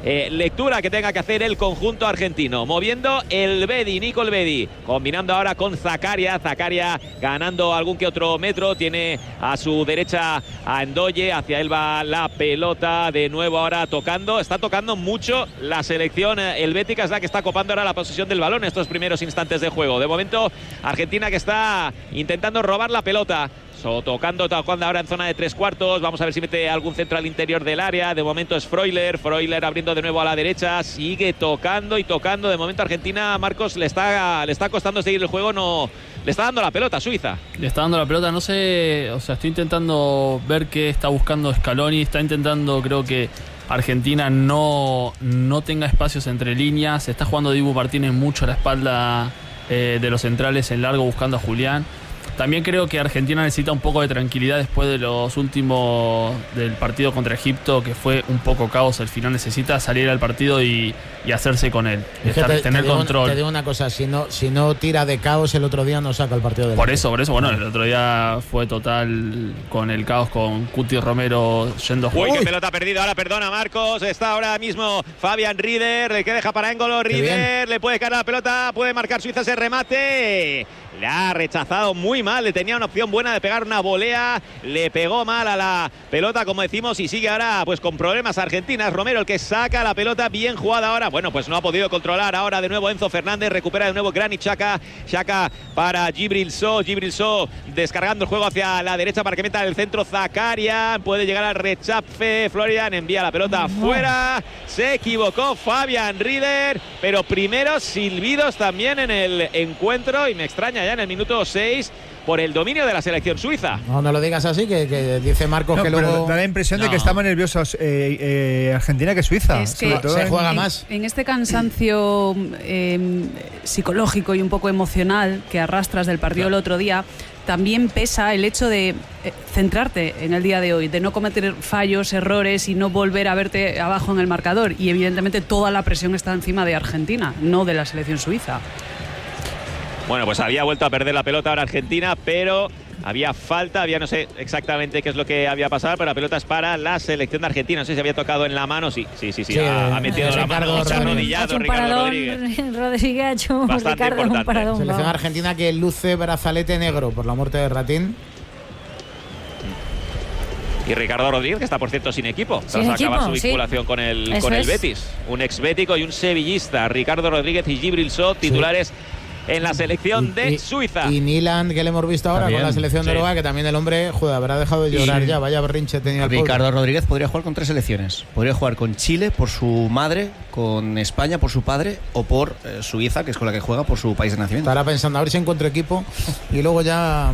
lectura que tenga que hacer el conjunto argentino. Moviendo el Bedi, Nico el Bedi, combinando ahora con Zakaria ganando algún que otro metro, tiene a su derecha a Ndoye, hacia él va la pelota de nuevo ahora está tocando mucho la selección helvética, es la que está copando ahora la posesión del balón en estos primeros instantes de juego. De momento Argentina que está intentando robar la pelota, tocando ahora en zona de 3/4. Vamos a ver si mete algún centro al interior del área. De momento es Freuler abriendo de nuevo a la derecha, sigue tocando y tocando. De momento Argentina, Marcos, le está costando seguir el juego, no le está dando la pelota a Suiza. Le está dando la pelota, no sé, o sea, estoy intentando ver qué está buscando Scaloni, está intentando, creo que Argentina no tenga espacios entre líneas, está jugando Dibu Martínez mucho a la espalda de los centrales en largo buscando a Julián. También creo que Argentina necesita un poco de tranquilidad después de los últimos del partido contra Egipto, que fue un poco caos. Al final necesita salir al partido y hacerse con él, tener control. Te digo una cosa, si no tira de caos el otro día no saca el partido. Por eso, bueno, el otro día fue total con el caos, con Cuti Romero yendo. Uy, qué pelota perdida, ahora perdona Marcos, está ahora mismo Fabián Rieder, el que deja para Engolo, Rieder, le puede caer la pelota, puede marcar Suiza ese remate. Le ha rechazado muy mal, le tenía una opción buena de pegar una volea, le pegó mal a la pelota, como decimos, y sigue ahora pues con problemas Argentina. Es Romero el que saca la pelota, bien jugada ahora. Bueno, pues no ha podido controlar ahora de nuevo Enzo Fernández, recupera de nuevo Granit Xhaka para Djibril Sow descargando el juego hacia la derecha para que meta el centro Zakaria, puede llegar al rechace, Florian envía la pelota afuera, se equivocó Fabián Rieder, pero primeros silbidos también en el encuentro, y me extraña ya en el minuto 6 por el dominio de la selección suiza. No lo digas así, que dice Marcos que luego... Da la impresión de que está más nerviosos Argentina que Suiza. Es que se juega más. En este cansancio psicológico y un poco emocional que arrastras del partido el otro día, también pesa el hecho de centrarte en el día de hoy, de no cometer fallos, errores y no volver a verte abajo en el marcador. Y evidentemente toda la presión está encima de Argentina, no de la selección suiza. Bueno, pues había vuelto a perder la pelota ahora Argentina, pero había falta, no sé exactamente qué es lo que había pasado, pero la pelota es para la selección de Argentina. No sé si había tocado en la mano, sí, ha metido la mano, se ha arrodillado Ricardo Rodríguez. Rodríguez ha hecho bastante importante. un paradón. Selección argentina que luce brazalete negro por la muerte de Ratín. Y Ricardo Rodríguez, que está por cierto sin equipo, tras acabar su vinculación con el Betis. Un ex-bético y un sevillista, Ricardo Rodríguez y Djibril Sow, titulares en la selección de Suiza. Y Nyland, que le hemos visto ahora también, con la selección de Uruguay, que también el hombre, habrá dejado de llorar ya, vaya berrinche tenía el Ricardo pobre. Rodríguez podría jugar con 3 selecciones. Podría jugar con Chile por su madre, con España por su padre, o por Suiza, que es con la que juega, por su país de nacimiento. Estará pensando a ver si encuentro equipo y luego ya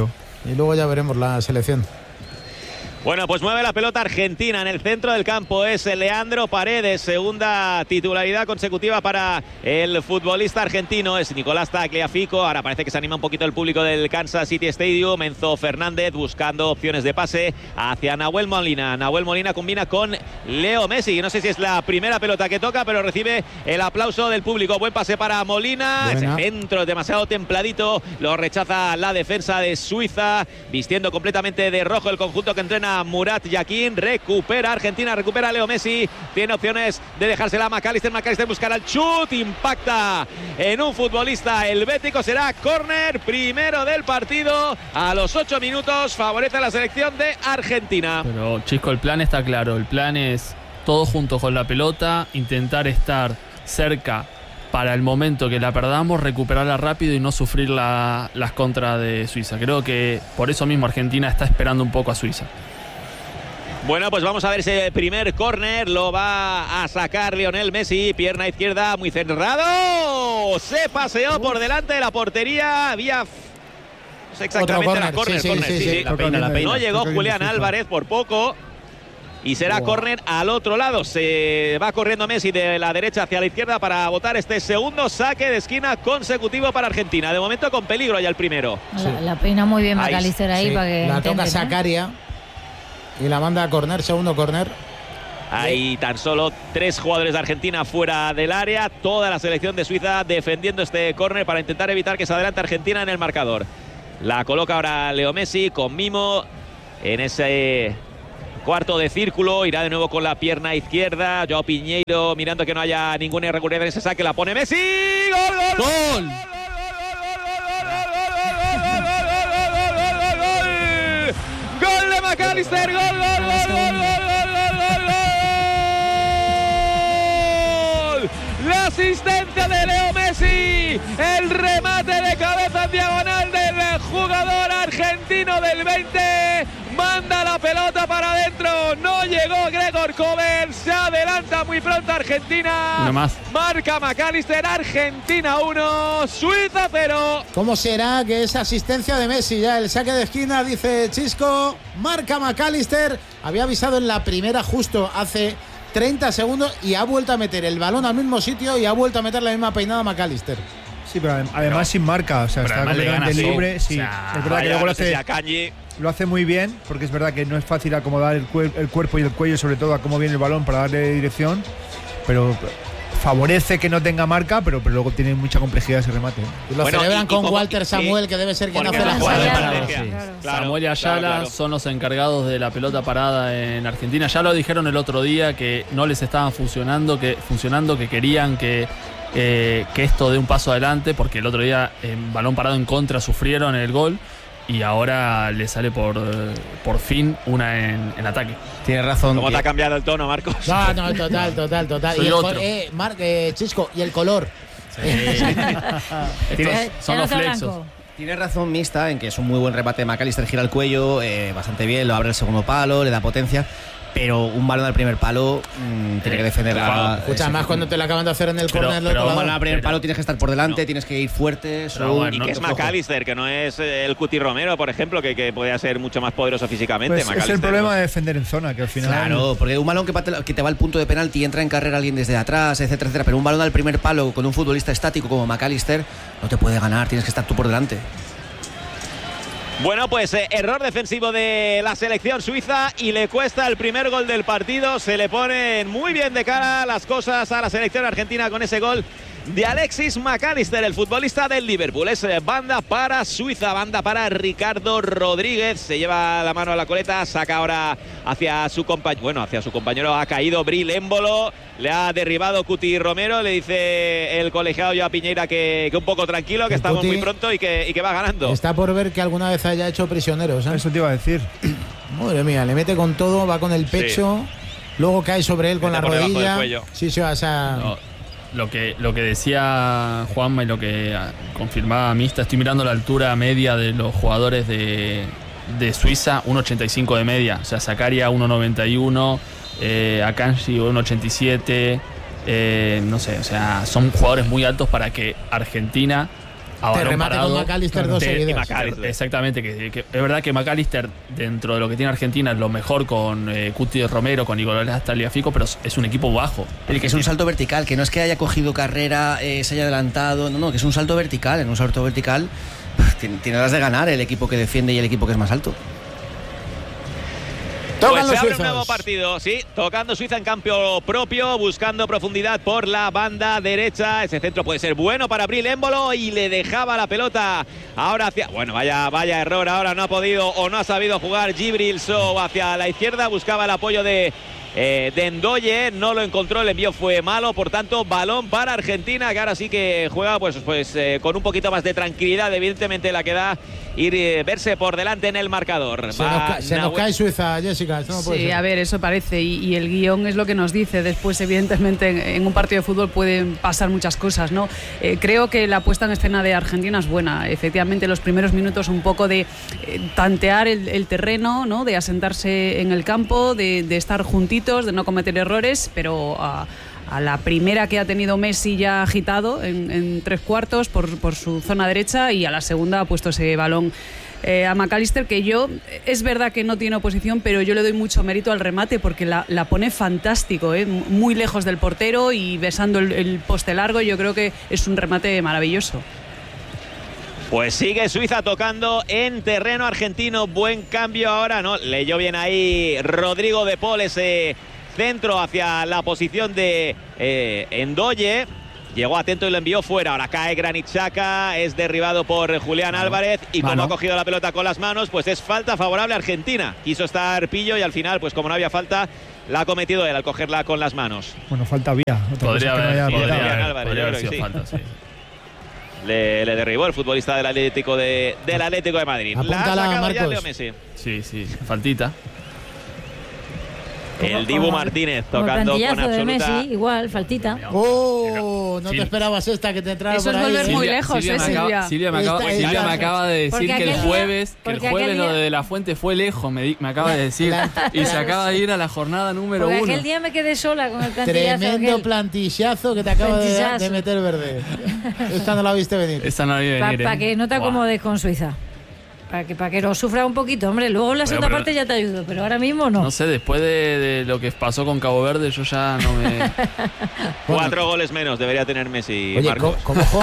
veremos la selección. Bueno, pues mueve la pelota Argentina en el centro del campo. Es Leandro Paredes, segunda titularidad consecutiva para el futbolista argentino. Es Nicolás Tagliafico. Ahora parece que se anima un poquito el público del Kansas City Stadium. Enzo Fernández buscando opciones de pase hacia Nahuel Molina. Nahuel Molina combina con Leo Messi. No sé si es la primera pelota que toca, pero recibe el aplauso del público. Buen pase para Molina. Ese centro demasiado templadito. Lo rechaza la defensa de Suiza, vistiendo completamente de rojo el conjunto que entrena Murat Yakin. Recupera Argentina, recupera Leo Messi, tiene opciones de dejársela a McAllister buscará el chut, impacta en un futbolista helvético, será córner, primero del partido a los 8 minutos, favorece a la selección de Argentina. Pero Chisco, el plan está claro, el plan es todo junto con la pelota, intentar estar cerca para el momento que la perdamos, recuperarla rápido y no sufrir las contras de Suiza. Creo que por eso mismo Argentina está esperando un poco a Suiza. Bueno, pues vamos a ver ese primer córner, lo va a sacar Lionel Messi, pierna izquierda muy cerrado, se paseó por delante de la portería, había... No sé exactamente, la córner, sí. La peina. No llegó Julián Álvarez por poco y será córner al otro lado. Se va corriendo Messi de la derecha hacia la izquierda para botar este segundo saque de esquina consecutivo para Argentina. De momento con peligro ya el primero. La peina muy bien McAllister ahí para que la toca Zakaria y la manda a córner, segundo córner. Hay tan solo 3 jugadores de Argentina fuera del área. Toda la selección de Suiza defendiendo este córner para intentar evitar que se adelante Argentina en el marcador. La coloca ahora Leo Messi con mimo en ese cuarto de círculo, irá de nuevo con la pierna izquierda. Joao Piñeiro mirando que no haya ninguna irregularidad en ese saque, la pone Messi. ¡Gol! ¡Gol! ¡Gol de McAllister! ¡Gol, gol, gol, gol, gol, gol! La asistencia de Leo Messi, el remate de cabeza en diagonal del jugador argentino del 20, manda la pelota para adentro, no llegó Gregor Kobel, se adelanta muy pronto Argentina, Una más. Marca McAllister, Argentina 1, Suiza 0. ¿Cómo será que esa asistencia de Messi, ya el saque de esquina, dice Chisco, marca McAllister, había avisado en la primera justo hace 30 segundos y ha vuelto a meter el balón al mismo sitio y ha vuelto a meter la misma peinada McAllister. Sí, pero además sin marca, o sea, está completamente libre. Sí, es verdad que luego lo hace muy bien, porque es verdad que no es fácil acomodar el cuerpo y el cuello, sobre todo a cómo viene el balón para darle dirección, pero favorece que no tenga marca, pero luego tiene mucha complejidad ese remate. Y lo celebran con Walter Samuel, que debe ser quien hace la jugada. Samuel y Ayala son los encargados de la pelota parada en Argentina. Ya lo dijeron el otro día que no les estaban funcionando, que querían que esto dé un paso adelante, porque el otro día en balón parado en contra sufrieron el gol y ahora le sale por fin una en ataque. Tienes razón. ¿Cómo te ha cambiado el tono, Marcos? No, total. Soy otro. Chisco, y el color. Son los flexos. Tienes razón Mista en que es un muy buen remate de McAllister, gira el cuello bastante bien, lo abre el segundo palo, le da potencia, pero un balón al primer palo tiene que defender Escucha, más cuando te lo acaban de hacer en el córner. Pero un balón al primer palo tienes que estar por delante, tienes que ir fuerte. Y que es McAllister, que no es el Cuti Romero, por ejemplo, que podría ser mucho más poderoso físicamente. Pues es el problema de defender en zona, que al final... Claro, porque un balón que te va al punto de penalti y entra en carrera alguien desde atrás, etcétera, etcétera, pero un balón al primer palo con un futbolista estático como McAllister no te puede ganar, tienes que estar tú por delante. Bueno, pues error defensivo de la selección suiza y le cuesta el primer gol del partido. Se le ponen muy bien de cara las cosas a la selección argentina con ese gol de Alexis McAllister, el futbolista del Liverpool. Es banda para Suiza, banda para Ricardo Rodríguez. Se lleva la mano a la coleta, saca ahora hacia su compañero. Ha caído Bril Embolo, le ha derribado Cuti Romero. Le dice el colegiado Joao Piñeira que un poco tranquilo, que estamos muy pronto y que va ganando. Está por ver que alguna vez haya hecho prisioneros, ¿eh? Eso te iba a decir. Madre mía, le mete con todo, va con el pecho, luego cae sobre él con la rodilla. Sí, o sea... No. Lo que decía Juanma y lo que confirmaba Mista, estoy mirando la altura media de los jugadores de Suiza, 1,85 de media. O sea, Zakaria 1,91, Akanji 1,87. No sé, o sea, son jugadores muy altos para que Argentina a balón parado con McAllister dos seguidas. Exactamente, que es verdad que McAllister, dentro de lo que tiene Argentina, es lo mejor con Cuti Romero, con Nicolás Tagliafico, pero es un equipo bajo. El que es un salto vertical, que no es que haya cogido carrera, se haya adelantado, no, que es un salto vertical. En un salto vertical tiene las de ganar el equipo que defiende y el equipo que es más alto. Pues se abre un nuevo partido, sí, tocando Suiza en campo propio, buscando profundidad por la banda derecha. Ese centro puede ser bueno para Bril Embolo y le dejaba la pelota ahora hacia... Bueno, vaya error, ahora no ha podido o no ha sabido jugar Djibril Sow hacia la izquierda, buscaba el apoyo de Ndoye, no lo encontró, el envío fue malo, por tanto balón para Argentina, que ahora sí que juega pues con un poquito más de tranquilidad, evidentemente la que da verse por delante en el marcador. Se nos cae Suiza, Jessica. Esto no puede ser. A ver, eso parece, y el guión es lo que nos dice. Después, evidentemente, en un partido de fútbol pueden pasar muchas cosas, ¿no? Creo que la puesta en escena de Argentina es buena. Efectivamente, los primeros minutos un poco de tantear el terreno, ¿no? De asentarse en el campo, de estar juntitos, de no cometer errores, pero a la primera que ha tenido Messi ya agitado en tres cuartos por su zona derecha, y a la segunda ha puesto ese balón a McAllister, que es verdad que no tiene oposición, pero yo le doy mucho mérito al remate porque la pone fantástico, muy lejos del portero y besando el poste largo. Yo creo que es un remate maravilloso. Pues sigue Suiza tocando en terreno argentino. Buen cambio ahora, ¿no? Leyó bien ahí Rodrigo de Paul ese centro hacia la posición de Ndoye. llegó atento y lo envió fuera. Ahora cae Granit Xhaka, es derribado por Julián Álvarez y como ha cogido la pelota con las manos, pues es falta favorable a Argentina. Quiso estar Pillo y al final, pues como no había falta, la ha cometido él al cogerla con las manos. Bueno, falta había. Podría haber sido falta, sí. Le derribó el futbolista del Atlético de Madrid. Apúntala, la ha Marcos. ya Leo Messi. Sí, faltita. El Dibu Martínez tocando con absoluta... de Messi, igual, faltita. No te esperabas esta que te entrara Eso por es ahí. volver muy lejos, Silvia. Silvia me acaba de decir que el jueves lo de La Fuente fue lejos, me acaba de decir. Y se acaba de ir a la jornada número 1. Aquel día me quedé sola con el plantillazo. Tremendo plantillazo que te acaba de meter Verde. Esta no la viste venir. Esta no la vi venir. Para que no te acomodes con Suiza. Para que lo sufra un poquito, hombre. Luego en la segunda parte ya te ayudo, pero ahora mismo no. No sé, después de lo que pasó con Cabo Verde, yo ya no me... 4 goles menos debería tener Messi. Oye, Marcos.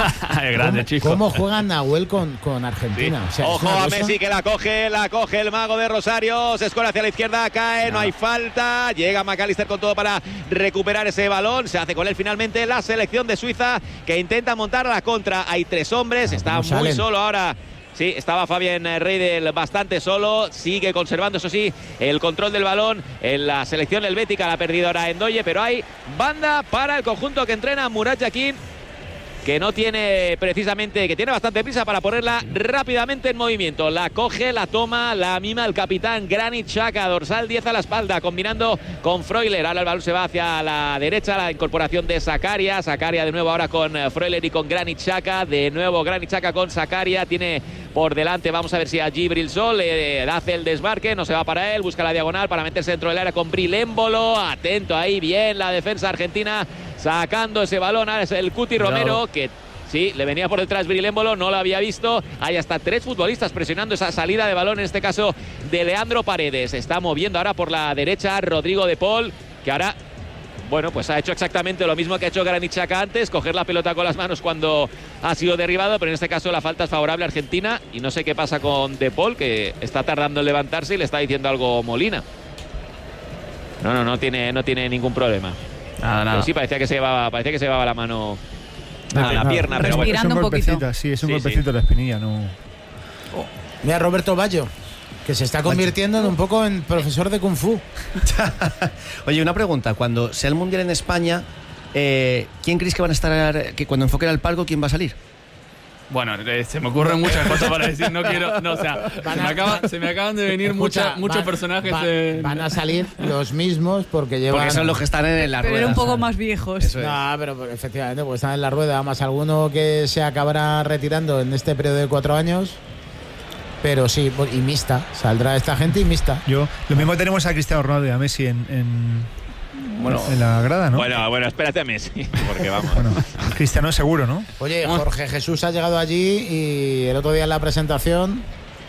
¿Cómo juega Nahuel con Argentina? Sí. O sea, ojo a Messi que la coge el mago de Rosario, se escuela hacia la izquierda, cae, no hay falta, llega McAllister con todo para recuperar ese balón, se hace con él finalmente la selección de Suiza que intenta montar la contra. Hay 3 hombres, está muy solo ahora. Sí, estaba Fabián Reidel bastante solo, sigue conservando, eso sí, el control del balón en la selección helvética, la ha perdido ahora Ndoye, pero hay banda para el conjunto que entrena Murat Yakin, que no tiene precisamente, que tiene bastante prisa para ponerla rápidamente en movimiento. La coge, la toma, la mima el capitán Granit Xhaka, dorsal 10 a la espalda, combinando con Freuler. Ahora el balón se va hacia la derecha, la incorporación de Zakaria de nuevo ahora con Freuler y con Granit Xhaka, de nuevo Granit Xhaka con Zakaria, tiene por delante, vamos a ver si a Djibril Sol le hace el desmarque, no se va para él, busca la diagonal para meterse dentro del área con Bril Embolo, atento ahí, bien la defensa argentina, sacando ese balón, ahora es el Cuti Romero, que sí, le venía por detrás Bril Embolo, no lo había visto, hay hasta 3 futbolistas presionando esa salida de balón, en este caso de Leandro Paredes, está moviendo ahora por la derecha Rodrigo de Paul, que ahora... Bueno, pues ha hecho exactamente lo mismo que ha hecho Granit Xhaka antes, coger la pelota con las manos cuando ha sido derribado, pero en este caso la falta es favorable a Argentina y no sé qué pasa con De Paul, que está tardando en levantarse y le está diciendo algo Molina. No tiene ningún problema. Nada. Pero sí, parecía que se llevaba la mano a la pierna, pero bueno. Respirando un poquito. Sí, es un golpecito de la espinilla, no. Mira, Roberto Baggio, que se está convirtiendo un poco en profesor de Kung Fu. Oye, una pregunta. Cuando sea el Mundial en España, ¿quién crees que van a estar, que cuando enfoquen al palco, quién va a salir? Bueno, se me ocurren muchas cosas para decir, no quiero, no, o sea, se me acaban de venir muchos personajes. Van a salir los mismos porque son los que están en la rueda. Pero un poco más viejos. No, pero efectivamente, pues están en la rueda, más alguno que se acabará retirando en este periodo de 4 años. Pero sí, y mixta, saldrá esta gente y mixta. Lo mismo tenemos a Cristiano Ronaldo y a Messi en la grada, ¿no? Bueno, espérate a Messi, porque vamos. Bueno, Cristiano seguro, ¿no? Oye, Jorge Jesús ha llegado allí y el otro día en la presentación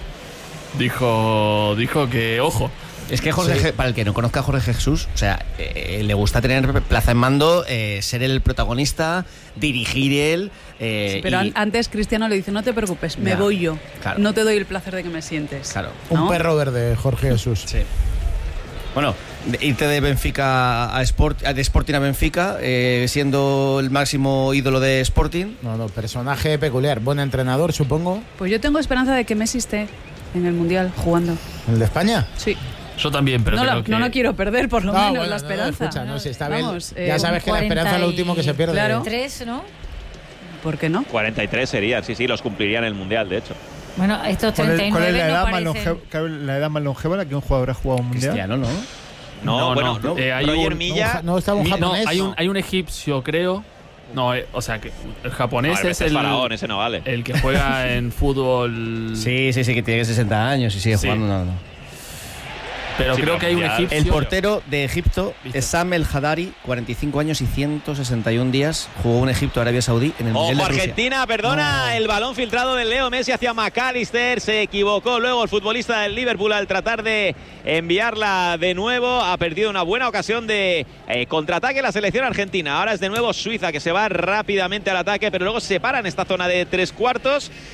dijo que, ojo. Es que Jorge, para el que no conozca a Jorge Jesús, o sea, le gusta tener plaza en mando, ser el protagonista, dirigir él. Sí, pero antes Cristiano le dice, no te preocupes, me voy yo. Claro. No te doy el placer de que me sientes. Claro. Un perro verde, Jorge Jesús. Sí. Bueno, irte de Benfica de Sporting a Benfica, siendo el máximo ídolo de Sporting. No, personaje peculiar. Buen entrenador, supongo. Pues yo tengo esperanza de que Messi esté en el Mundial jugando. ¿El de España? Sí. Yo también, pero no lo quiero perder, por lo menos, la esperanza. No, si está bien. Ya sabes que la esperanza es lo último que se pierde. Claro. 3, ¿no? ¿Por qué no? 43 serían, sí, los cumplirían en el Mundial, de hecho. Bueno, estos 39 ¿Cuál es la edad, no la edad más longeva la que un jugador ha jugado un Mundial? Cristiano, ¿no? No, hay Roger Milla. No, estaba un japonés. Hay un egipcio, creo. No, o sea, que el japonés es el faraón, ese no vale. El que juega en fútbol. Sí, que tiene 60 años y sigue jugando. No. Pero creo que hay un egipcio. El portero de Egipto es Sam El Hadari, 45 años y 161 días. Jugó en Egipto, Arabia Saudí, en el Mundial de Rusia. Argentina, perdona, el balón filtrado del Leo Messi hacia McAllister. Se equivocó luego el futbolista del Liverpool al tratar de enviarla de nuevo. Ha perdido una buena ocasión de contraataque la selección argentina. Ahora es de nuevo Suiza que se va rápidamente al ataque, pero luego se para en esta zona de 3 cuartos.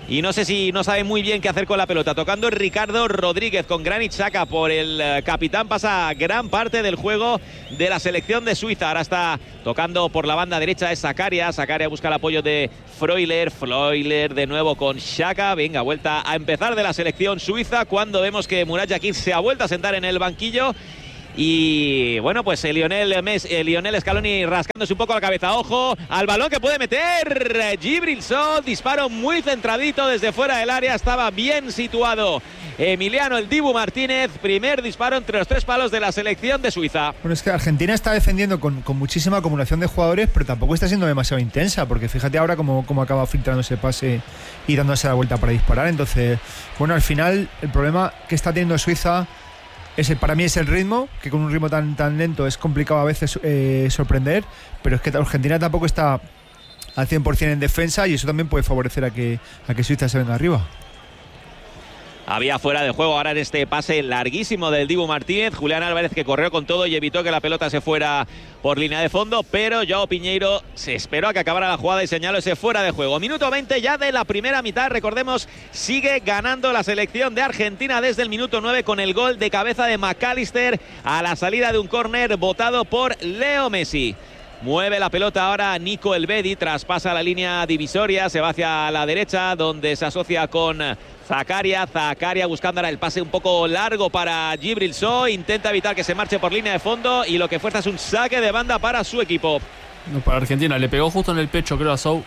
y no sé si no sabe muy bien qué hacer con la pelota. Tocando Ricardo Rodríguez con Granit Xhaka por el capitán. Pasa gran parte del juego de la selección de Suiza. Ahora está tocando por la banda derecha, es Zakaria. Zakaria busca el apoyo de Freuler. Freuler de nuevo con Xhaka. Venga, vuelta a empezar de la selección suiza cuando vemos que Murat Yakin se ha vuelto a sentar en el banquillo. Y bueno, pues Lionel Scaloni rascándose un poco la cabeza. Ojo al balón que puede meter Djibril Sow. Disparo muy centradito desde fuera del área. Estaba bien situado Emiliano el Dibu Martínez. Primer disparo entre los 3 palos de la selección de Suiza. Bueno, es que Argentina está defendiendo con muchísima acumulación de jugadores, pero tampoco está siendo demasiado intensa, porque fíjate ahora cómo acaba filtrando ese pase y dándose la vuelta para disparar. Entonces, bueno, al final el problema que está teniendo Suiza para mí es el ritmo, que con un ritmo tan lento es complicado a veces sorprender, pero es que Argentina tampoco está al 100% en defensa y eso también puede favorecer a que Suiza se venga arriba. Había fuera de juego ahora en este pase larguísimo del Dibu Martínez. Julián Álvarez, que corrió con todo y evitó que la pelota se fuera por línea de fondo, pero Joao Piñeiro se esperó a que acabara la jugada y señaló ese fuera de juego. Minuto 20 ya de la primera mitad. Recordemos, sigue ganando la selección de Argentina desde el minuto 9 con el gol de cabeza de McAllister a la salida de un córner botado por Leo Messi. Mueve la pelota ahora Nico Elvedi, traspasa la línea divisoria, se va hacia la derecha donde se asocia con Zakaria. Zakaria buscando ahora el pase un poco largo para Djibril Sow, intenta evitar que se marche por línea de fondo y lo que fuerza es un saque de banda para su equipo. No, para Argentina, le pegó justo en el pecho, creo, a Sow.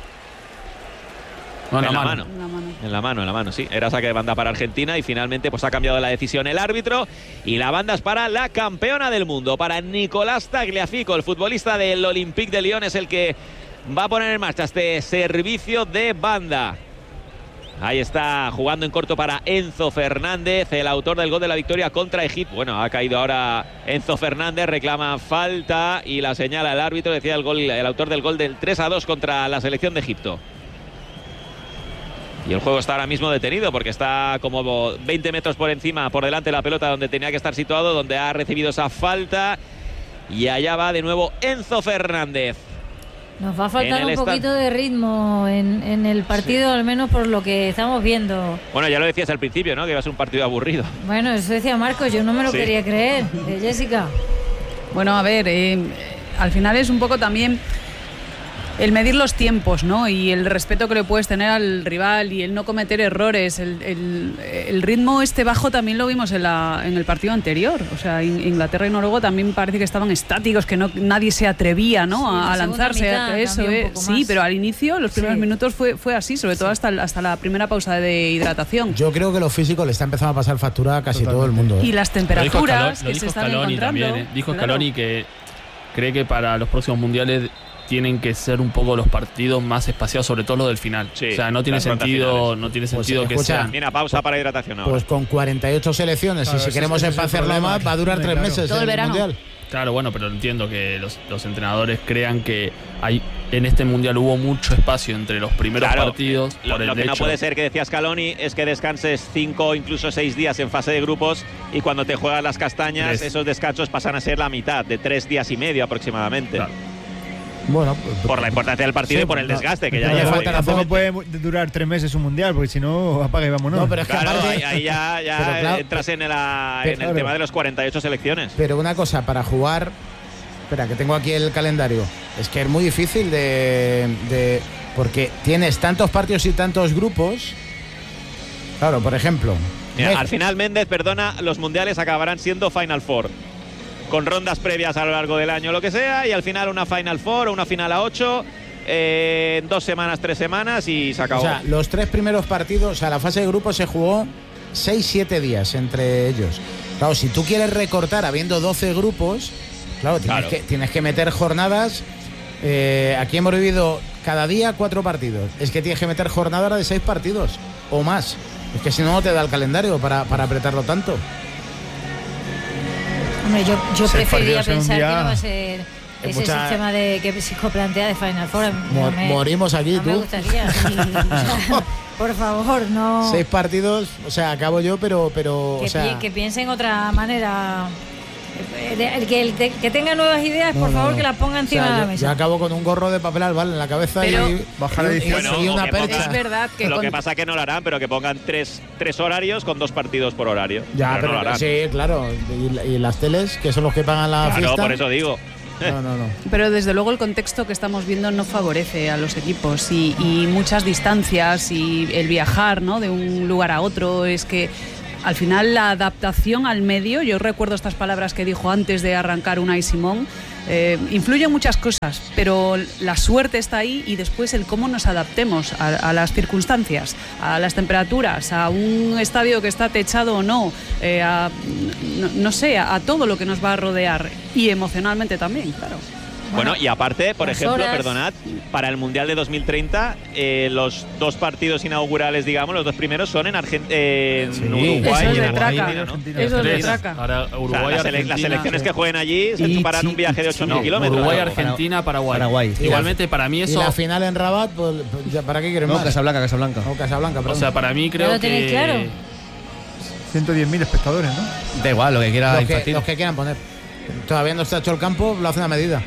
No, en la mano, sí. Era saque de banda para Argentina y finalmente pues ha cambiado la decisión el árbitro y la banda es para la campeona del mundo, para Nicolás Tagliafico, el futbolista del Olympique de Lyon, es el que va a poner en marcha este servicio de banda. Ahí está jugando en corto para Enzo Fernández, el autor del gol de la victoria contra Egipto. Bueno, ha caído ahora Enzo Fernández, reclama falta y la señala el árbitro, decía el autor del gol del 3-2 contra la selección de Egipto. Y el juego está ahora mismo detenido porque está como 20 metros por delante de la pelota donde tenía que estar situado, donde ha recibido esa falta. Y allá va de nuevo Enzo Fernández. Nos va a faltar un poquito de ritmo en el partido, sí. Al menos por lo que estamos viendo. Bueno, ya lo decías al principio, ¿no? Que iba a ser un partido aburrido. Bueno, eso decía Marcos, yo no me lo quería creer. Jessica. Bueno, a ver, al final es un poco también el medir los tiempos, ¿no? Y el respeto que le puedes tener al rival y el no cometer errores. El ritmo bajo también lo vimos en el partido anterior. O sea, Inglaterra y Noruega también parece que estaban estáticos, que nadie se atrevía, ¿no? Sí, a lanzarse. Eso sí, pero al inicio, los primeros minutos fue así, sobre todo hasta la primera pausa de hidratación. Yo creo que lo físico le está empezando a pasar factura a casi todo el mundo. Y las temperaturas que se están encontrando. También, dijo Scaloni que cree que para los próximos mundiales tienen que ser un poco los partidos más espaciados, sobre todo los del final. Sí, o sea, no tiene sentido que sea. Mira, pausa para hidratación ahora. Pues con 48 selecciones, claro, y si queremos espaciarlo más, va a durar 3 meses todo el verano. Mundial. Claro, bueno, pero entiendo que los entrenadores crean que en este mundial hubo mucho espacio entre los primeros partidos. Lo que no puede ser, que decía Scaloni, es que descanses 5 o incluso 6 días en fase de grupos y cuando te juegas las castañas, esos descansos pasan a ser la mitad, de 3 días y medio aproximadamente. Claro. Bueno, por la importancia del partido y por el desgaste que ya tampoco puede durar 3 meses un mundial, porque si no, apaga y vámonos. No, pero es que claro, ahí ya entras en el tema de los 48 selecciones. Pero una cosa, para jugar, espera, que tengo aquí el calendario, es que es muy difícil porque tienes tantos partidos y tantos grupos. Claro, por ejemplo, mira, al final Méndez, los mundiales acabarán siendo Final Four, con rondas previas a lo largo del año, lo que sea, y al final una Final Four o una final a 8 en 2 semanas, 3 semanas y se acabó. O sea, los 3 primeros partidos, o sea, la fase de grupos se jugó 6-7 días entre ellos. Claro, si tú quieres recortar habiendo 12 grupos, claro, tienes que meter jornadas. Aquí hemos vivido cada día 4 partidos. Es que tienes que meter jornadas de 6 partidos o más. Es que si no te da el calendario para apretarlo tanto. Hombre, yo preferiría pensar que no va a ser ese sistema que Pisco plantea de Final Four. Morimos aquí, no tú. Me gustaría. Por favor, no. 6 partidos, o sea, acabo yo, pero que piensen otra manera. El que tenga nuevas ideas, por favor, que las ponga encima de la mesa. Yo acabo con un gorro de papel albal en la cabeza y bajar la edición y una percha. Es verdad que lo que pasa es que no lo harán, pero que pongan tres horarios con 2 partidos por horario. Ya, pero no lo harán. Sí, claro. Y las teles, que son los que pagan la fiesta. No, por eso digo. No. Pero desde luego el contexto que estamos viendo no favorece a los equipos y muchas distancias y el viajar, ¿no?, de un lugar a otro. Es que al final la adaptación al medio, yo recuerdo estas palabras que dijo antes de arrancar Unai Simón, influyen muchas cosas, pero la suerte está ahí y después el cómo nos adaptemos a las circunstancias, a las temperaturas, a un estadio que está techado o no, no sé, a todo lo que nos va a rodear y emocionalmente también, claro. Bueno, y aparte, por ejemplo, perdonad, para el Mundial de 2030, los 2 partidos inaugurales, digamos, los 2 primeros son en Uruguay y en Argentina, ¿no? Eso es de traca. Ahora, Uruguay, las selecciones que jueguen allí se chuparán un viaje de 8.000 kilómetros. Uruguay, Argentina, Paraguay. Igualmente, para mí eso... Y la final en Rabat, pues, ¿para qué quieren más? Casablanca. O Casablanca, perdón. O sea, para mí creo ¿Lo tenéis claro? 110.000 espectadores, ¿no? Da igual, lo que quiera infantil. Los que quieran poner. Todavía no está hecho el campo, lo hacen a medida.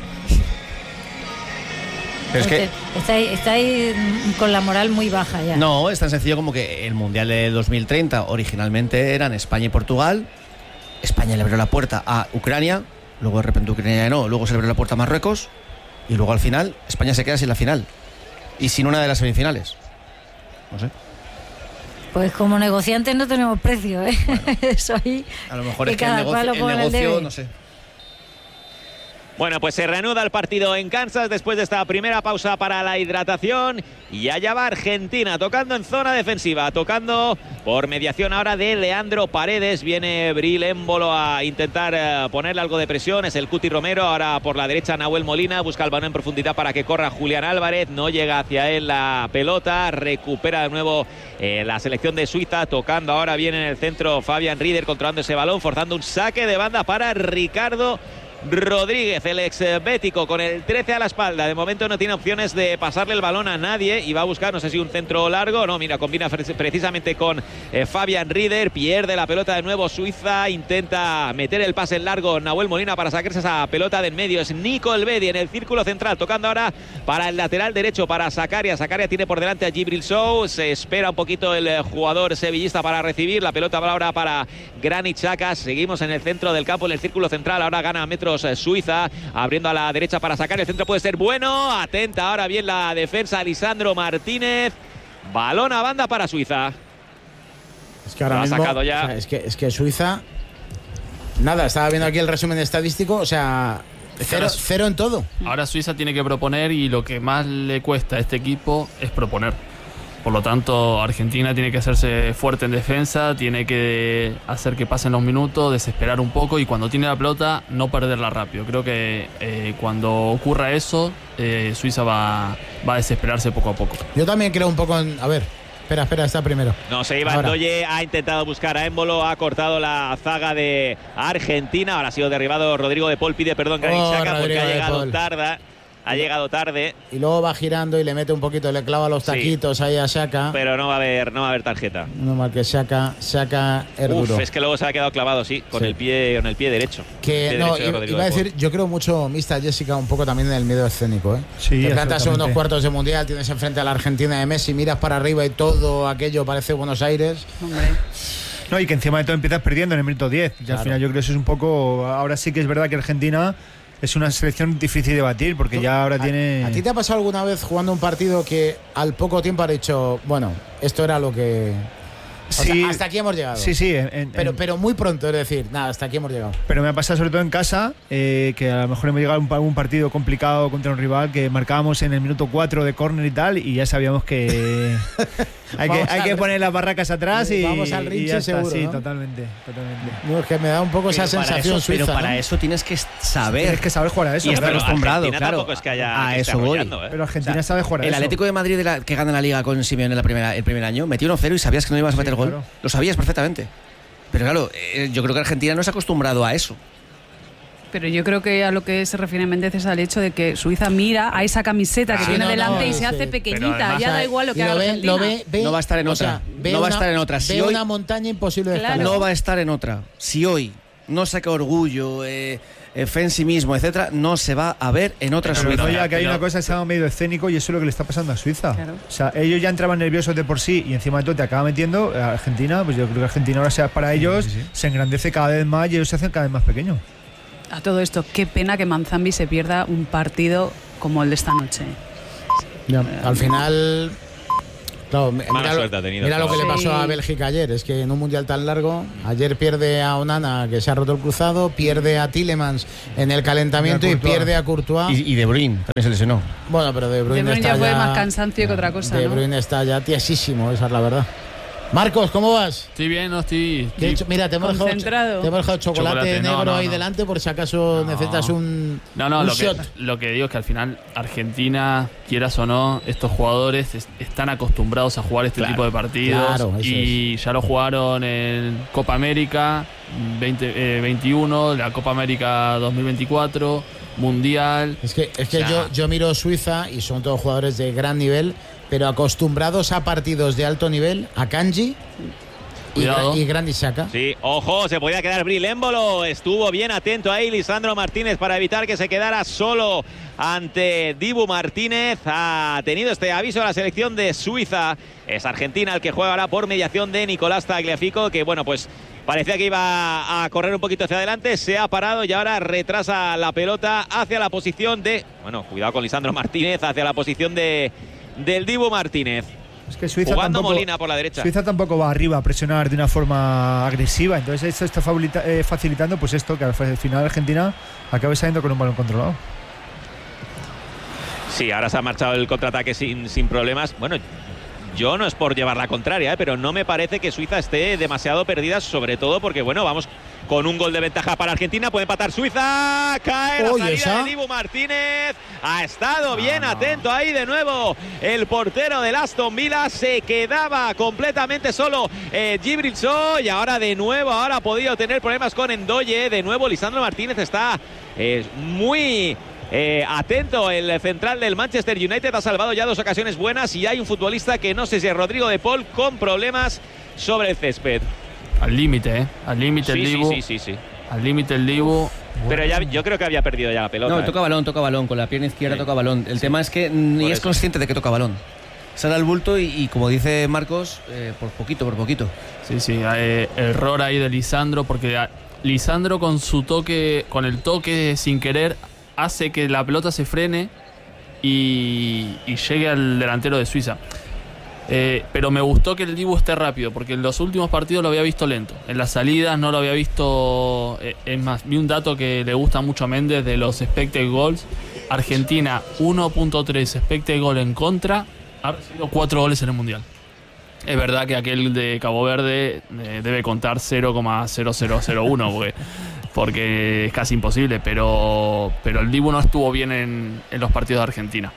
Pero es que estáis con la moral muy baja ya. no, es tan sencillo como que el Mundial de 2030 originalmente eran España y Portugal. España le abrió la puerta a Ucrania, luego de repente Ucrania no, luego se le abrió la puerta a Marruecos y luego al final España se queda sin la final y sin una de las semifinales. No sé. Pues como negociantes no tenemos precio, ¿eh? Bueno, eso ahí. A lo mejor es que el negocio no sé. Bueno, pues se reanuda el partido en Kansas después de esta primera pausa para la hidratación y allá va Argentina tocando en zona defensiva, tocando por mediación ahora de Leandro Paredes. Viene Bril Embolo a intentar ponerle algo de presión, es el Cuti Romero, ahora por la derecha Nahuel Molina, busca el balón en profundidad para que corra Julián Álvarez, no llega hacia él la pelota, recupera de nuevo la selección de Suiza, tocando ahora bien en el centro Fabián Rieder, controlando ese balón, forzando un saque de banda para Ricardo Rodríguez, el ex bético, con el 13 a la espalda. De momento no tiene opciones de pasarle el balón a nadie y va a buscar, no sé si un centro largo, no, mira, combina precisamente con Fabián Rieder, pierde la pelota de nuevo Suiza, intenta meter el pase en largo Nahuel Molina para sacarse esa pelota de en medio, es Nico Elvedi en el círculo central, tocando ahora para el lateral derecho, para Zakaria tiene por delante a Djibril Sow, se espera un poquito el jugador sevillista para recibir, la pelota va ahora para Granit Xhaka, seguimos en el centro del campo, en el círculo central, ahora gana metros Suiza, abriendo a la derecha para sacar, el centro puede ser bueno, atenta ahora bien la defensa Lisandro Martínez, balón a banda para Suiza. Es que ahora mismo, sacado ya. O sea, es que Suiza, nada, estaba viendo aquí el resumen estadístico, o sea, cero en todo. Ahora Suiza tiene que proponer y lo que más le cuesta a este equipo es proponer. Por lo tanto, Argentina tiene que hacerse fuerte en defensa, tiene que hacer que pasen los minutos, desesperar un poco y cuando tiene la pelota no perderla rápido. Creo que cuando ocurra eso, Suiza va a desesperarse poco a poco. Yo también creo un poco en... A ver, espera, está primero. No sé, Iván Doye ha intentado buscar a Embolo, ha cortado la zaga de Argentina, ahora ha sido derribado Rodrigo de Paul, pide perdón Granit Xhaka porque ha llegado tarde. Ha llegado tarde. Y luego va girando y le mete un poquito, le clava los taquitos ahí a Xhaka. Pero no va a haber tarjeta. No mal que Xhaka es duro. Es que luego se ha quedado clavado, con el pie derecho. Que no, iba a decir, yo creo mucho, Mista Jessica, un poco también en el miedo escénico, ¿eh? Sí, te plantas en unos cuartos de mundial, tienes enfrente a la Argentina de Messi, miras para arriba y todo aquello parece Buenos Aires. Hombre. No, y que encima de todo empiezas perdiendo en el minuto 10. Y al final yo creo que eso es un poco... Ahora sí que es verdad que Argentina es una selección difícil de batir porque ya ahora tiene... ¿A ti te ha pasado alguna vez jugando un partido que al poco tiempo has dicho, bueno, esto era lo que... Sí, o sea, hasta aquí hemos llegado. Sí. Pero muy pronto, es decir, nada, hasta aquí hemos llegado. Pero me ha pasado sobre todo en casa, que a lo mejor hemos llegado a un partido complicado contra un rival que marcábamos en el minuto 4 de córner y tal, y ya sabíamos que hay que poner las barracas atrás y vamos al rinche seguro, sí, ¿no? totalmente. No, es que me da un poco esa sensación suiza. Pero para eso tienes que saber. Tienes que saber jugar a eso. Y estar acostumbrado, Argentina claro. Tampoco es que haya a eso voy. Pero Argentina sabe jugar a eso. El Atlético de Madrid que gana la Liga con Simeone el primer año, metió 1-0 y sabías que no ibas a meter gol. Claro. Lo sabías perfectamente. Pero claro, yo creo que Argentina no se ha acostumbrado a eso. Pero yo creo que a lo que se refiere Méndez es al hecho de que Suiza mira a esa camiseta que tiene delante y se hace pequeñita. Además, ya da igual lo que haga Argentina. No va a estar en otra. No va a estar en otra. Ve una montaña imposible de escalar. No va a estar en otra. Si hoy no saca orgullo, fe en sí mismo, etcétera, no se va a ver en otra Suiza. Ya que hay una cosa que se llama medio escénico y eso es lo que le está pasando a Suiza. Claro. O sea, ellos ya entraban nerviosos de por sí y encima de todo te acaba metiendo a Argentina. Pues yo creo que Argentina ahora sea para ellos se engrandece cada vez más y ellos se hacen cada vez más pequeños. A todo esto, qué pena que Manzambi se pierda un partido como el de esta noche. Ya, al final... Claro, mira lo que le pasó a Bélgica ayer, es que en un mundial tan largo, ayer pierde a Onana, que se ha roto el cruzado, pierde a Tielemans en el calentamiento y pierde a Courtois. Y De Bruyne también se lesionó. Bueno, pero De Bruyne ya fue más cansancio que otra cosa. De Bruyne está ya tiesísimo, esa es la verdad. Marcos, ¿cómo vas? Estoy bien, no estoy... Mira, te hemos dejado chocolate negro ahí delante por si acaso necesitas un shot. Lo que digo es que al final Argentina, quieras o no, estos jugadores están acostumbrados a jugar este tipo de partidos y ya lo jugaron en Copa América 2021, la Copa América 2024, Mundial. Es que yo miro Suiza y son todos jugadores de gran nivel, pero acostumbrados a partidos de alto nivel, a Kanji y Granit Xhaka. Sí, ojo, se podía quedar Brilémbolo. Estuvo bien atento ahí Lisandro Martínez para evitar que se quedara solo ante Dibu Martínez. Ha tenido este aviso a la selección de Suiza. Es Argentina el que juega ahora por mediación de Nicolás Tagliafico, que bueno, pues parecía que iba a correr un poquito hacia adelante, se ha parado y ahora retrasa la pelota hacia la posición de... Bueno, cuidado con Lisandro Martínez, hacia la posición del Dibu Martínez. Es que Suiza jugando tampoco, Molina por la derecha. Suiza tampoco va arriba a presionar de una forma agresiva, entonces esto está facilitando pues esto, que al final Argentina acabe saliendo con un balón controlado. Sí, ahora se ha marchado el contraataque sin problemas. Bueno, yo no es por llevar la contraria, pero no me parece que Suiza esté demasiado perdida, sobre todo porque, bueno, vamos con un gol de ventaja para Argentina. Puede empatar Suiza. Cae la salida de Dibu Martínez. Ha estado bien atento ahí de nuevo el portero del Aston Villa. Se quedaba completamente solo Djibril Sow. Y ahora de nuevo, ahora ha podido tener problemas con Ndoye. De nuevo Lisandro Martínez está muy... atento, el central del Manchester United ha salvado ya 2 ocasiones buenas y hay un futbolista que no sé si es Rodrigo de Paul con problemas sobre el césped. Al límite, al límite el Dibu. Sí. Al límite el Dibu. Pero ya, yo creo que había perdido ya la pelota. No, toca balón, con la pierna izquierda toca balón. El tema es que ni es consciente de que toca balón. Sale al bulto y como dice Marcos, por poquito. Sí, error ahí de Lisandro, porque Lisandro con el toque sin querer hace que la pelota se frene y llegue al delantero de Suiza. Pero me gustó que el Dibu esté rápido, porque en los últimos partidos lo había visto lento. En las salidas no lo había visto. Es más, vi un dato que le gusta mucho a Méndez de los expected goals. Argentina 1.3 expected goal en contra, ha recibido 4 goles en el Mundial. Es verdad que aquel de Cabo Verde debe contar 0,0001 porque es casi imposible, pero el Dibu no estuvo bien en los partidos de Argentina.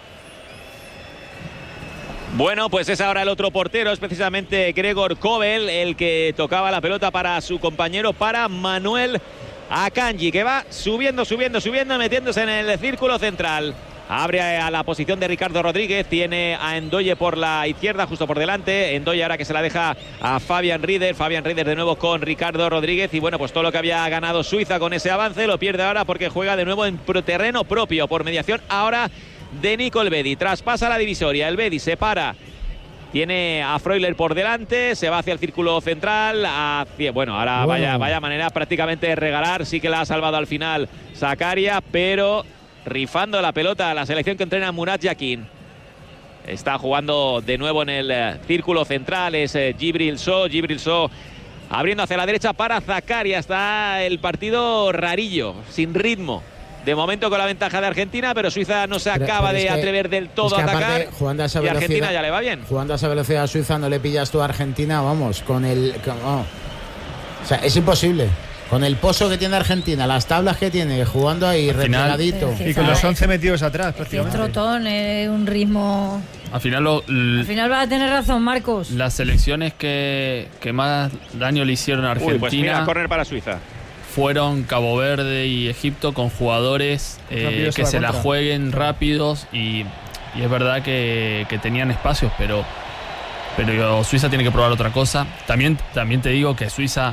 Bueno, pues es ahora el otro portero, es precisamente Gregor Kobel, el que tocaba la pelota para su compañero, para Manuel Akanji, que va subiendo, metiéndose en el círculo central. Abre a la posición de Ricardo Rodríguez, tiene a Ndoye por la izquierda, justo por delante. Ndoye ahora que se la deja a Fabian Rieder de nuevo con Ricardo Rodríguez. Y bueno, pues todo lo que había ganado Suiza con ese avance lo pierde ahora porque juega de nuevo en terreno propio, por mediación ahora de Nico Elvedi. Traspasa la divisoria, Elvedi se para. Tiene a Freuler por delante, se va hacia el círculo central. Vaya manera prácticamente de regalar. Sí que la ha salvado al final Zakaria, pero rifando la pelota a la selección que entrena Murat Yakin. Está jugando de nuevo en el círculo central, es Djibril Sow abriendo hacia la derecha para Zakaria. Está el partido rarillo, sin ritmo. De momento con la ventaja de Argentina, pero Suiza no se acaba de atrever del todo a atacar. Y Argentina ya le va bien. Jugando a esa velocidad a Suiza no le pillas tú a Argentina, vamos, O sea, es imposible. Con el pozo que tiene Argentina, las tablas que tiene, jugando ahí replegadito. Y con los 11 metidos atrás, prácticamente. Un trotón, un ritmo. Al final va a tener razón, Marcos. Las selecciones que más daño le hicieron a Argentina. Pues mira, córner para Suiza. Fueron Cabo Verde y Egipto, con jugadores que se la jueguen rápidos y es verdad que tenían espacios, pero Suiza tiene que probar otra cosa. También te digo que Suiza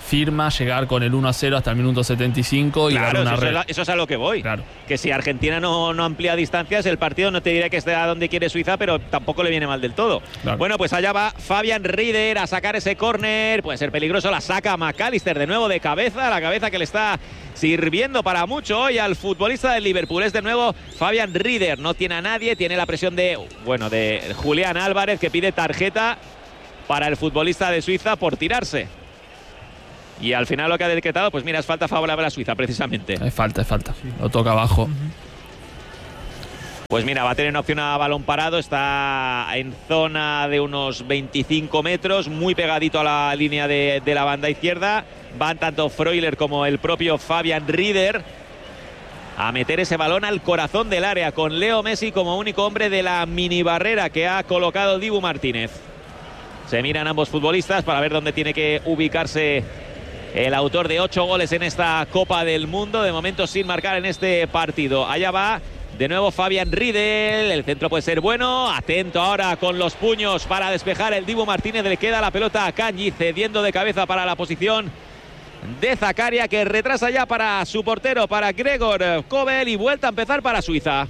firma llegar con el 1-0 hasta el minuto 75 y claro, dar una eso es a lo que voy. Claro. Que si Argentina no amplía distancias, el partido no te diré que esté a donde quiere Suiza, pero tampoco le viene mal del todo. Claro. Bueno, pues allá va Fabian Rieder a sacar ese córner. Puede ser peligroso, la saca McAllister de nuevo de cabeza, la cabeza que le está sirviendo para mucho hoy al futbolista del Liverpool. Es de nuevo Fabian Rieder, no tiene a nadie, tiene la presión de Julián Álvarez, que pide tarjeta para el futbolista de Suiza por tirarse. Y al final lo que ha decretado, pues mira, es falta favorable a Suiza, precisamente. Es falta. Sí. Lo toca abajo. Pues mira, va a tener una opción a balón parado. Está en zona de unos 25 metros, muy pegadito a la línea de la banda izquierda. Van tanto Freuler como el propio Fabian Rieder a meter ese balón al corazón del área, con Leo Messi como único hombre de la mini barrera que ha colocado Dibu Martínez. Se miran ambos futbolistas para ver dónde tiene que ubicarse el autor de 8 goles en esta Copa del Mundo, de momento sin marcar en este partido. Allá va de nuevo Fabian Rieder, el centro puede ser bueno, atento ahora con los puños para despejar el Dibu Martínez, le queda la pelota a Kanji, cediendo de cabeza para la posición de Zakaria, que retrasa ya para su portero, para Gregor Kobel, y vuelta a empezar para Suiza.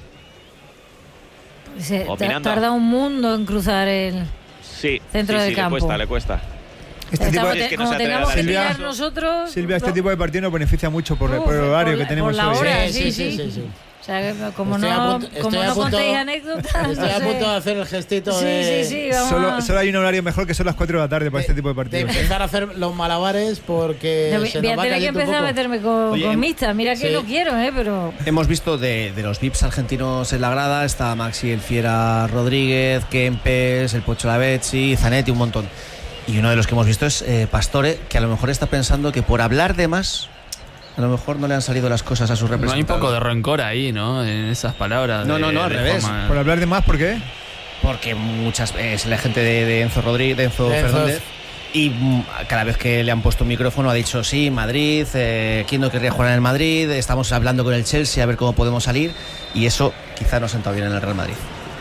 Tarda un mundo en cruzar el centro del campo. Le cuesta. Como tengamos que tirar nosotros. Silvia, este tipo de partido nos beneficia mucho por el horario que tenemos por la hoy. hora, sí. O sea, como no contéis anécdotas. Estoy a punto de hacer el gestito Sí. Solo hay un horario mejor, que son las 4 de la tarde para este tipo de partidos. De empezar a hacer los malabares, porque voy a tener que empezar a meterme con mixtas. Mira que no quiero, pero... Hemos visto de los VIPs argentinos en la grada. Está Maxi El Fiera Rodríguez, Kempes, el Pocho Lavezzi, Zanetti, un montón. Y uno de los que hemos visto es Pastore, que a lo mejor está pensando que por hablar de más, a lo mejor no le han salido las cosas a sus representantes. No hay un poco de rencor ahí, ¿no? En esas palabras. No, al revés. Por hablar de más, ¿por qué? Porque es la gente de Enzo Rodríguez, de Enzo Fernández. Y cada vez que le han puesto un micrófono ha dicho sí, Madrid, ¿quién no querría jugar en el Madrid? Estamos hablando con el Chelsea a ver cómo podemos salir. Y eso quizá no ha sentado bien en el Real Madrid.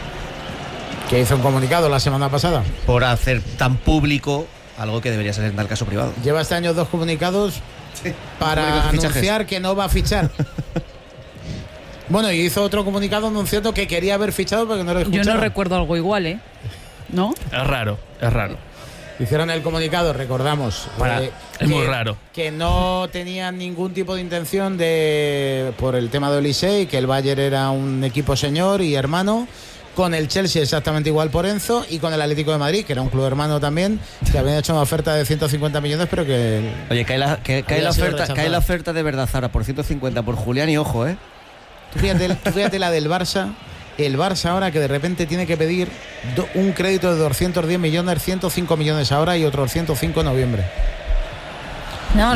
Que hizo un comunicado la semana pasada por hacer tan público algo que debería ser en tal caso privado. Lleva este año 2 comunicados para anunciar que no va a fichar. Bueno, y hizo otro comunicado anunciando que quería haber fichado, pero que no lo escucharon. Yo no recuerdo algo igual, ¿no? Es raro. Hicieron el comunicado, recordamos. Es muy raro. Que no tenían ningún tipo de intención por el tema de Olise, que el Bayern era un equipo señor y hermano. Con el Chelsea exactamente igual por Enzo, y con el Atlético de Madrid, que era un club hermano también, que había hecho una oferta de 150 millones, pero que... Oye, cae la oferta de verdad ahora por 150 por Julián, y ojo, Tú fíjate la del Barça. El Barça ahora, que de repente tiene que pedir un crédito de 210 millones, 105 millones ahora y otros 105 en noviembre. No,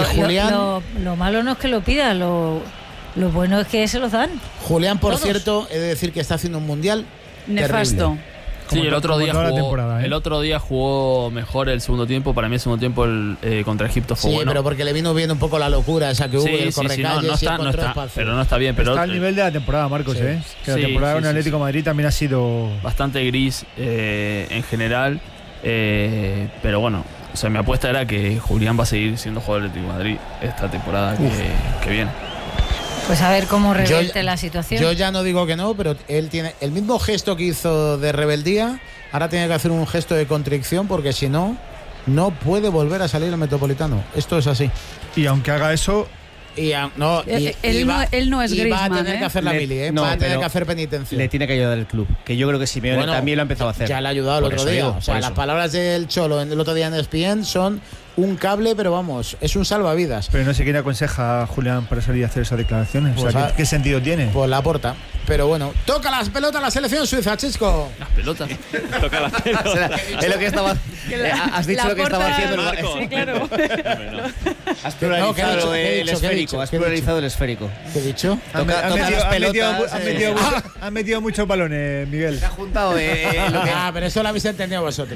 lo malo no es que lo pida, lo bueno es que se los dan. Julián, por cierto, he de decir que está haciendo un mundial nefasto. Sí, el otro día jugó mejor el segundo tiempo. Para mí el segundo tiempo contra Egipto fue bueno. Sí, pero porque le vino bien un poco la locura esa que hubo, el correcalles, pero no está bien. Pero está al nivel de la temporada, Marcos, Que la temporada con el Atlético de Madrid también ha sido bastante gris en general. Pero bueno, o sea, mi apuesta era que Julián va a seguir siendo jugador del Atlético de Madrid esta temporada que viene. Pues a ver cómo revierte la situación. Yo ya no digo que no, pero él tiene el mismo gesto que hizo de rebeldía. Ahora tiene que hacer un gesto de contrición, porque si no, no puede volver a salir al Metropolitano. Esto es así. Y aunque haga eso... él no es Griezmann, va a tener que hacer la mili, va a tener que hacer penitencia. Le tiene que ayudar el club, que yo creo que Simeone también lo ha empezado a hacer. Ya le ha ayudado el otro día. Las palabras del Cholo el otro día en ESPN son un cable, pero vamos, es un salvavidas. Pero no sé quién aconseja a Julián para salir a hacer esas declaraciones. Pues ¿qué sentido tiene? Pues la aporta. Pero bueno, toca las pelotas la selección suiza, Chisco. Las pelotas. Toca las pelotas. Es lo que estaba. Has dicho lo que estaba haciendo el Marco. Sí, claro. Has pluralizado el esférico. Has pluralizado el esférico. ¿Qué he dicho? Toca las pelotas. Han metido muchos balones, Miguel. Se ha juntado pero eso lo habéis entendido vosotros.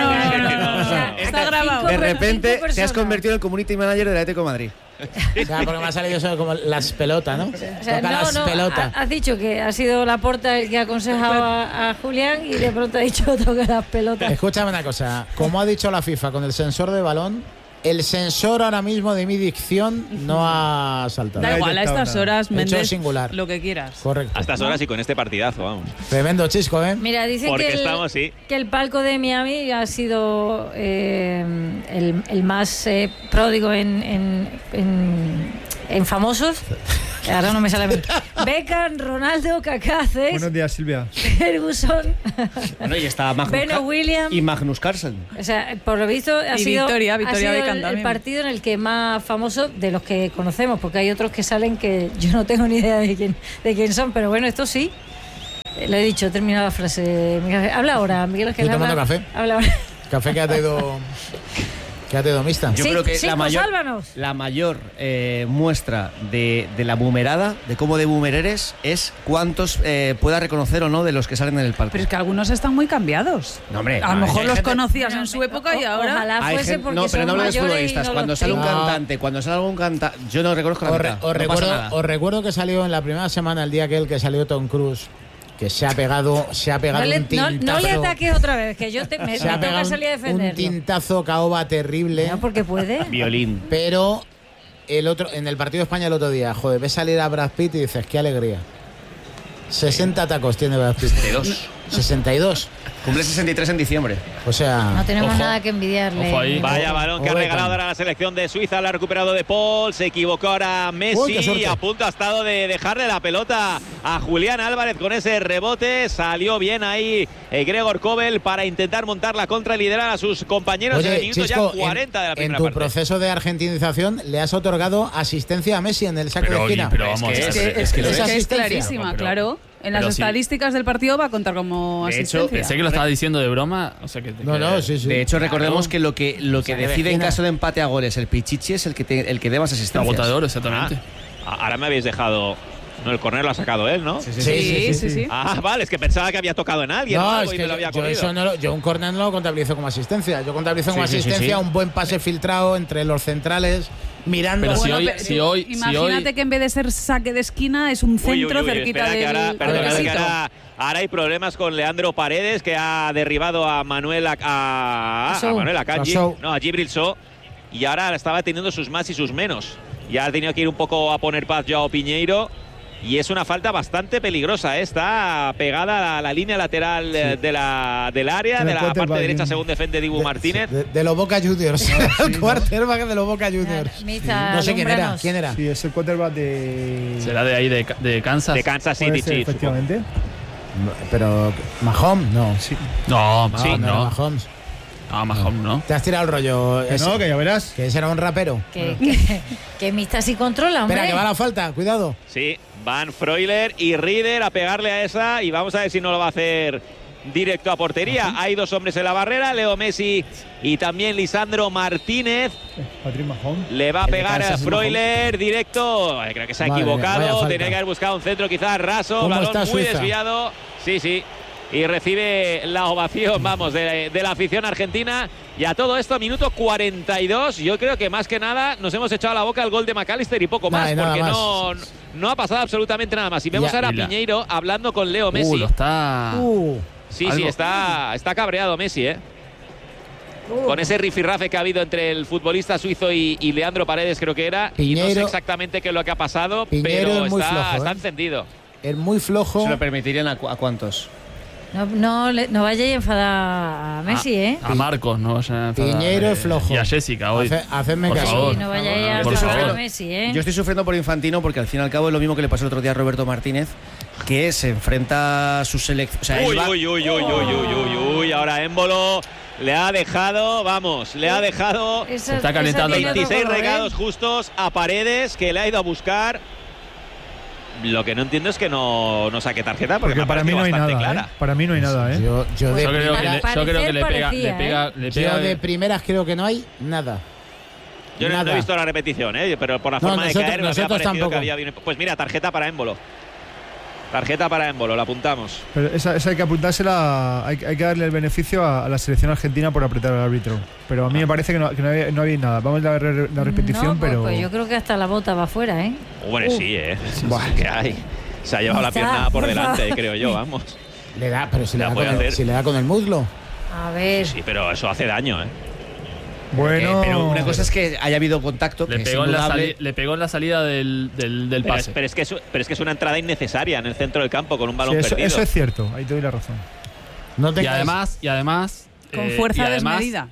No. Está grabado. De repente te has convertido en el community manager del Atlético de Madrid. O sea, porque me ha salido eso como las pelotas, ¿no? O sea, las pelotas. Has dicho que ha sido Laporta el que ha aconsejado a Julián, y de pronto ha dicho toca las pelotas. Escúchame una cosa. Como ha dicho la FIFA con el sensor de balón, El sensor ahora mismo de mi dicción no ha saltado. Da igual, a estas horas, Méndez, singular. lo que quieras. Correcto. A estas horas y con este partidazo, vamos. Tremendo Chisco, ¿eh? Mira, dicen que el palco de Miami ha sido el más pródigo en famosos. Ahora no me sale. Beckham, Ronaldo, Kaká, Buenos días, Silvia. Ferguson. Bueno, y está Williams y Magnus Carlsen. O sea, por lo visto ha sido Beckham el partido en el que más famoso de los que conocemos, porque hay otros que salen que yo no tengo ni idea de quién son, pero bueno, esto sí. Lo he dicho, he terminado la frase. Habla ahora, Miguel Ángel. Estoy tomando café. Habla ahora. Café que ha traído mixta. Yo creo que la mayor muestra de la boomerada, de cómo de boomer eres, es cuántos pueda reconocer o no de los que salen en el palco. Pero es que algunos están muy cambiados. No, hombre, a lo mejor los conocías en su época y ahora. Ojalá fuese porque no, pero no hablo de mayores futbolistas. Cuando sale un cantante, cuando sale algún cantante, yo no reconozco la mitad. Os recuerdo que salió en la primera semana, el día que salió Tom Cruise, que se ha pegado un tintazo. No le ataques otra vez, que yo me toca salir a defenderlo. Un tintazo caoba terrible. No, porque puede. Violín. Pero en el partido de España el otro día, joder, ves salir a Brad Pitt y dices, qué alegría. 60 tacos tiene Brad Pitt. 62. Cumple 63 en diciembre. O sea, no tenemos nada que envidiarle. Vaya balón que ha regalado ahora la selección de Suiza. Lo ha recuperado De Paul. Se equivocó ahora Messi. A punto ha estado de dejarle la pelota a Julián Álvarez con ese rebote. Salió bien ahí Gregor Kobel para intentar montar la contra y liderar a sus compañeros. Oye, en el minuto Chisco, ya 40 de la primera parte. En tu parte. proceso de argentinización le has otorgado asistencia a Messi en el saque de esquina. Pero vamos, es clarísima, claro. En las estadísticas del partido va a contar como asistencia. De hecho, pensé que lo estaba diciendo de broma. O sea que sí. De hecho, recordemos que lo que decide en caso de empate a goles el Pichichi es el que dé más asistencias. La bota de oro, exactamente. Ahora me habéis dejado. No, el córner lo ha sacado él, ¿no? Sí. Ah, vale, es que pensaba que había tocado en alguien. No, es que yo un córner no lo contabilizo como asistencia. Yo contabilizo como asistencia un buen pase filtrado entre los centrales, mirando. Pero imagínate que en vez de ser saque de esquina es un centro cerquita del. Ahora hay problemas con Leandro Paredes, que ha derribado a Manuel Akanji, a Djibril Sow, y ahora estaba teniendo sus más y sus menos. Ya ha tenido que ir un poco a poner paz Joao Piñeiro. Y es una falta bastante peligrosa. Está pegada a la línea lateral del área, de la parte derecha, según defiende Dibu Martínez. De los Boca Juniors. El quarterback de los Boca Juniors. No sé quién era. ¿Quién era? Sí, es el quarterback de. ¿Será de ahí, de Kansas? De Kansas City, sí. Efectivamente. Pero. ¿Mahomes? No. Sí. No. Mahomes. Ah, Mahomes, ¿no? Te has tirado el rollo. Que ya verás. Que ese era un rapero. Que Mista sí controla, hombre. Espera, que va la falta, cuidado. Sí, van Freuler y Rieder a pegarle a esa y vamos a ver si no lo va a hacer directo a portería. Hay dos hombres en la barrera, Leo Messi y también Lisandro Martínez. Patrick Mahomes. Le va a pegar a Freuler directo. Creo que se ha equivocado. Tenía que haber buscado un centro quizás raso. Balón muy desviado. Sí. Y recibe la ovación, de la afición argentina. Y a todo esto, minuto 42. Yo creo que más que nada nos hemos echado a la boca el gol de McAllister y poco más, porque no ha pasado absolutamente nada más. Y vemos ahora a Piñeiro hablando con Leo Messi. Sí, está cabreado Messi, con ese rifirrafe que ha habido entre el futbolista suizo y Leandro Paredes, creo que era. Piñeiro, y no sé exactamente qué es lo que ha pasado, Piñeiro pero está encendido. Es muy flojo. ¿Se lo permitirían a cuántos? No vayáis a enfadar a Messi, A Marcos, no vaya a enfadar. Piñeiro es flojo. Y a Jessica hoy. Hacedme caso. Sí, no vayáis a enfadar a Messi, Yo estoy sufriendo por Infantino porque al fin y al cabo es lo mismo que le pasó el otro día a Roberto Martínez, que se enfrenta a su selección. O sea, uy, ahora Embolo le ha dejado, se está calentando. 26 regados justos a Paredes, que le ha ido a buscar. Lo que no entiendo es que no saque tarjeta, porque para mí no hay nada, clara. Para mí no hay nada, Yo creo que le pega. Yo de primeras creo que no hay nada. Yo no he visto la repetición, pero por la forma de caer me había parecido que había bien. Pues mira, tarjeta para Embolo. Tarjeta para Embolo, la apuntamos. Pero esa hay que apuntársela, hay que darle el beneficio a la selección argentina por apretar al árbitro. Pero a mí me parece que no había nada. Vamos a ver la repetición, pero. Pues yo creo que hasta la bota va afuera, Bueno, sí, ¿Qué hay? Se ha llevado la pierna por delante, creo yo, vamos. Le da, pero si le da con el muslo. A ver. Sí, pero eso hace daño, Bueno, pero una cosa es que haya habido contacto. Le pegó en la salida del pase. Pero es que es una entrada innecesaria en el centro del campo con un balón perdido. Eso es cierto, ahí te doy la razón. Y además con fuerza desmedida.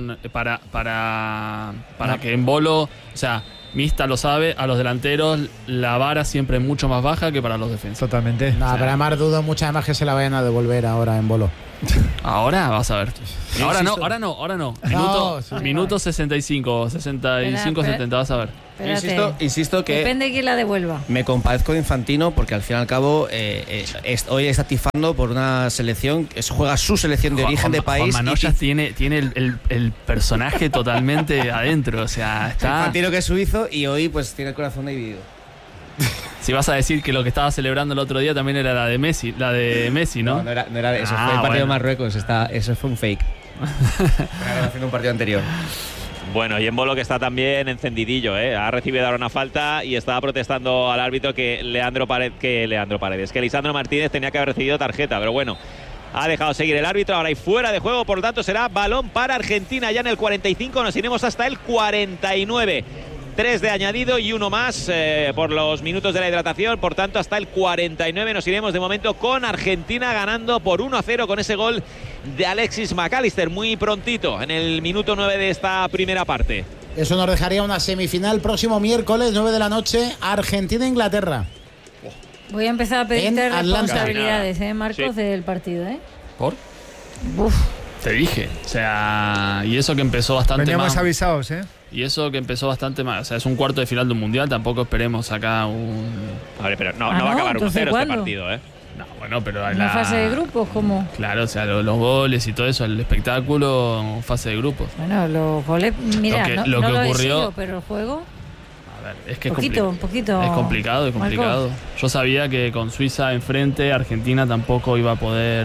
Para que en Bolo, o sea, Mista lo sabe, a los delanteros la vara siempre es mucho más baja que para los defensas. Totalmente. No, pero además dudo mucho además que se la vayan a devolver ahora en Bolo. Ahora vas a ver. Ahora no. Minuto 65, 70, vas a ver. Insisto que depende de quién la devuelva. Me compadezco de Infantino porque al fin y al cabo hoy está tifando por una selección que juega su selección de origen de país. Juan Manoyas tiene el personaje totalmente adentro, o sea, está Infantino, que es suizo, y hoy pues tiene el corazón dividido. Si vas a decir que lo que estaba celebrando el otro día también era la de Messi, ¿no? No era eso, fue el partido de Marruecos, eso fue un fake. Era haciendo un partido anterior. Bueno, y en Bolo que está también encendidillo, ha recibido ahora una falta y estaba protestando al árbitro que Lisandro Martínez tenía que haber recibido tarjeta, pero bueno, ha dejado seguir el árbitro, ahora hay fuera de juego, por lo tanto será balón para Argentina ya en el 45, nos iremos hasta el 49. 3 de añadido y 1 más por los minutos de la hidratación, por tanto hasta el 49 nos iremos de momento con Argentina ganando por 1-0 con ese gol de Alexis McAllister muy prontito en el minuto 9 de esta primera parte. Eso nos dejaría una semifinal próximo miércoles 9 de la noche, Argentina-Inglaterra. Voy a empezar a pedirte responsabilidades, Marcos, sí, del partido, ¿Por? Te dije, o sea, y eso que empezó bastante Veníamos mal. avisados, Y eso que empezó bastante mal. O sea, es un cuarto de final de un mundial. Tampoco esperemos acá un. A ver, pero no va a acabar 1-0 este partido, No, bueno, pero en la fase de grupos, ¿cómo? Claro, o sea, los goles y todo eso, el espectáculo, fase de grupos. Bueno, los goles, mira, lo que ocurrió, decido, pero el juego. A ver, es que un poquito. Es complicado. Marcos. Yo sabía que con Suiza enfrente, Argentina tampoco iba a poder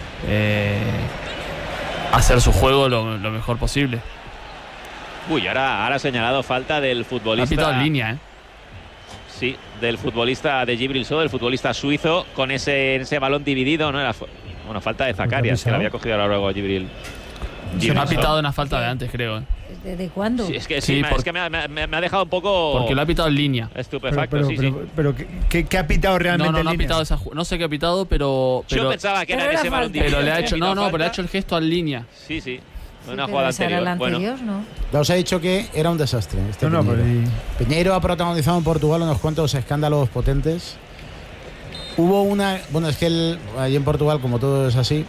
hacer su juego lo mejor posible. Uy, ahora ha señalado falta del futbolista. Ha pitado en línea, Sí, del futbolista de Djibril Sow, del futbolista suizo, con ese balón dividido, ¿no? Era falta de Zacarias, que la había cogido ahora luego Djibril. Se me ha pitado una falta de antes, creo. ¿Desde cuándo? Sí, es que me ha dejado un poco. Porque lo ha pitado en línea. Estupefacto, pero ¿qué ha pitado realmente? No ha pitado no sé qué ha pitado, pero. Yo pensaba que era ese balón dividido. Pero le ha hecho. pero le ha hecho el gesto en línea. Sí. Una jugada anterior. ¿no? Ya os he dicho que era un desastre. Piñeiro ha protagonizado en Portugal unos cuantos escándalos potentes. Hubo una. Bueno, es que allí en Portugal, como todo es así.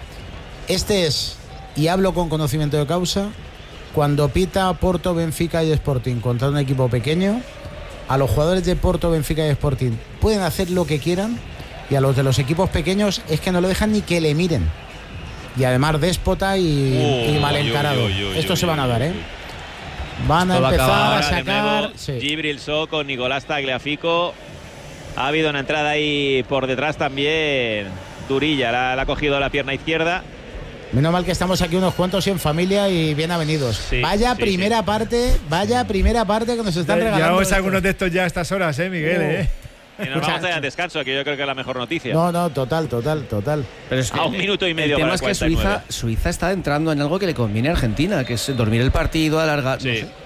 Y hablo con conocimiento de causa, cuando pita Porto, Benfica y Sporting contra un equipo pequeño, a los jugadores de Porto, Benfica y Sporting pueden hacer lo que quieran, y a los de los equipos pequeños es que no le dejan ni que le miren. Y además déspota y mal encarado. Estos se van a dar, Van a empezar a sacar. Djibril Sow con Nicolás Tagliafico. Ha habido una entrada ahí por detrás también. Durilla, la ha cogido la pierna izquierda. Menos mal que estamos aquí unos cuantos y en familia y bien avenidos. Vaya primera parte que nos están regalando. Llevamos algunos de estos ya a estas horas, Miguel, Y nos vamos a ir al descanso, que yo creo que es la mejor noticia. No, total. Pero es que a 1 minuto y medio. El tema es que Suiza está entrando en algo que le conviene a Argentina, que es dormir el partido, alargar. Sí. No sé.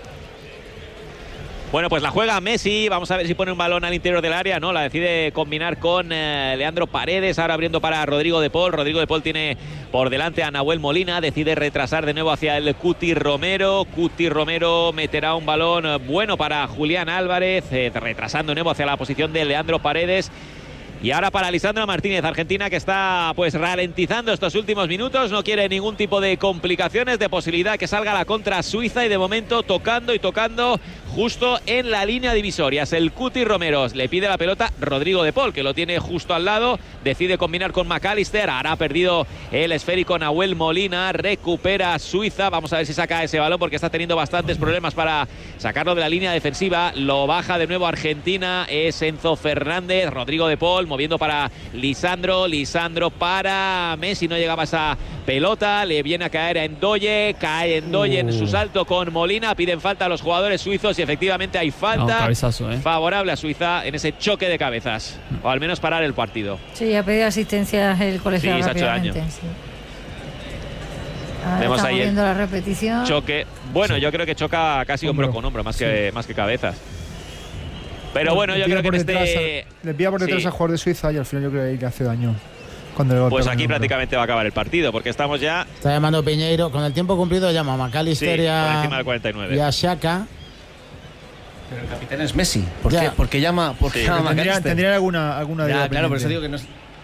Bueno, pues la juega Messi. Vamos a ver si pone un balón al interior del área. No, la decide combinar con Leandro Paredes. Ahora abriendo para Rodrigo de Paul. Rodrigo de Paul tiene por delante a Nahuel Molina. Decide retrasar de nuevo hacia el Cuti Romero. Cuti Romero meterá un balón bueno para Julián Álvarez. Retrasando de nuevo hacia la posición de Leandro Paredes. Y ahora para Lisandro Martínez, Argentina, que está pues ralentizando estos últimos minutos, no quiere ningún tipo de complicaciones, de posibilidad que salga la contra Suiza, y de momento tocando justo en la línea divisoria. Es el Cuti Romero, le pide la pelota Rodrigo de Paul, que lo tiene justo al lado, decide combinar con McAllister, ahora ha perdido el esférico Nahuel Molina, recupera Suiza, vamos a ver si saca ese balón porque está teniendo bastantes problemas para sacarlo de la línea defensiva, lo baja de nuevo Argentina, es Enzo Fernández, Rodrigo de Paul moviendo para Lisandro para Messi, no llegaba esa pelota, le viene a caer a Ndoye, cae Ndoye en su salto con Molina, piden falta a los jugadores suizos y efectivamente hay falta favorable a Suiza en ese choque de cabezas, o al menos parar el partido. Sí, ha pedido asistencia el colegiado rápidamente. Vemos ahí viendo la repetición. Choque. Bueno, yo creo que choca casi hombro con hombro, más que cabezas. Pero bueno, yo creo que le pilla por detrás al jugador de Suiza y al final yo creo que le hace daño. Pues aquí prácticamente va a acabar el partido, porque estamos ya... Está llamando Piñeiro, con el tiempo cumplido llama a McAllister por encima del 49. y a Xhaka. Pero el capitán es Messi. ¿Por qué? Porque llama a McAllister. Tendría alguna ya, claro, por eso digo que no es...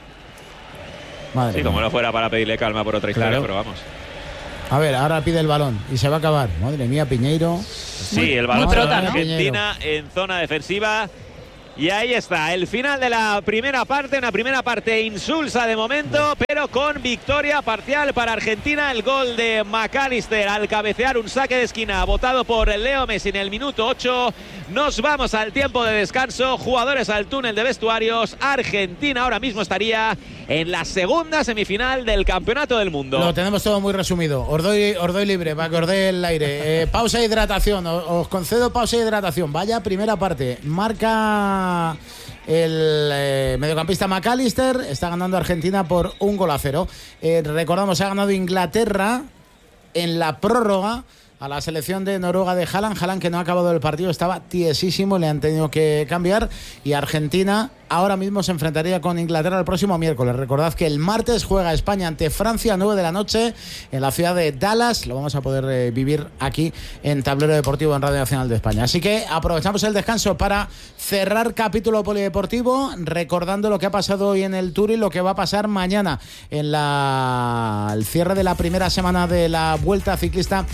Madre como no fuera para pedirle calma por otra historia, pero vamos. A ver, ahora pide el balón y se va a acabar. Madre mía, Piñeiro. Sí, el balón para Argentina en zona defensiva. Y ahí está, el final de la primera parte, una primera parte insulsa de momento, pero con victoria parcial para Argentina. El gol de McAllister al cabecear un saque de esquina votado por Leo Messi en el minuto 8. Nos vamos al tiempo de descanso, jugadores al túnel de vestuarios. Argentina ahora mismo estaría en la segunda semifinal del Campeonato del Mundo. Lo tenemos todo muy resumido. Os doy libre para que os dé el aire. Pausa e hidratación, os concedo pausa e hidratación. Vaya primera parte, marca el mediocampista McAllister. Está ganando Argentina por 1-0. Recordamos, ha ganado Inglaterra en la prórroga a la selección de Noruega de Haaland, que no ha acabado el partido, estaba tiesísimo, le han tenido que cambiar, y Argentina ahora mismo se enfrentaría con Inglaterra el próximo miércoles. Recordad que el martes juega España ante Francia a 9 de la noche en la ciudad de Dallas. Lo vamos a poder vivir aquí en Tablero Deportivo en Radio Nacional de España. Así que aprovechamos el descanso para cerrar capítulo polideportivo, recordando lo que ha pasado hoy en el Tour y lo que va a pasar mañana en el cierre de la primera semana de la Vuelta Ciclista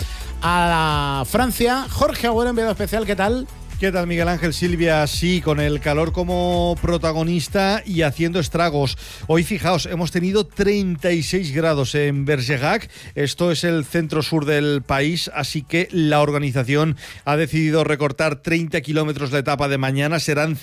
a Francia. Jorge Agüero, enviado especial, ¿qué tal? ¿Qué tal, Miguel Ángel? Silvia, sí, con el calor como protagonista y haciendo estragos. Hoy, fijaos, hemos tenido 36 grados en Bergerac. Esto es el centro-sur del país, así que la organización ha decidido recortar 30 kilómetros la etapa de mañana. Serán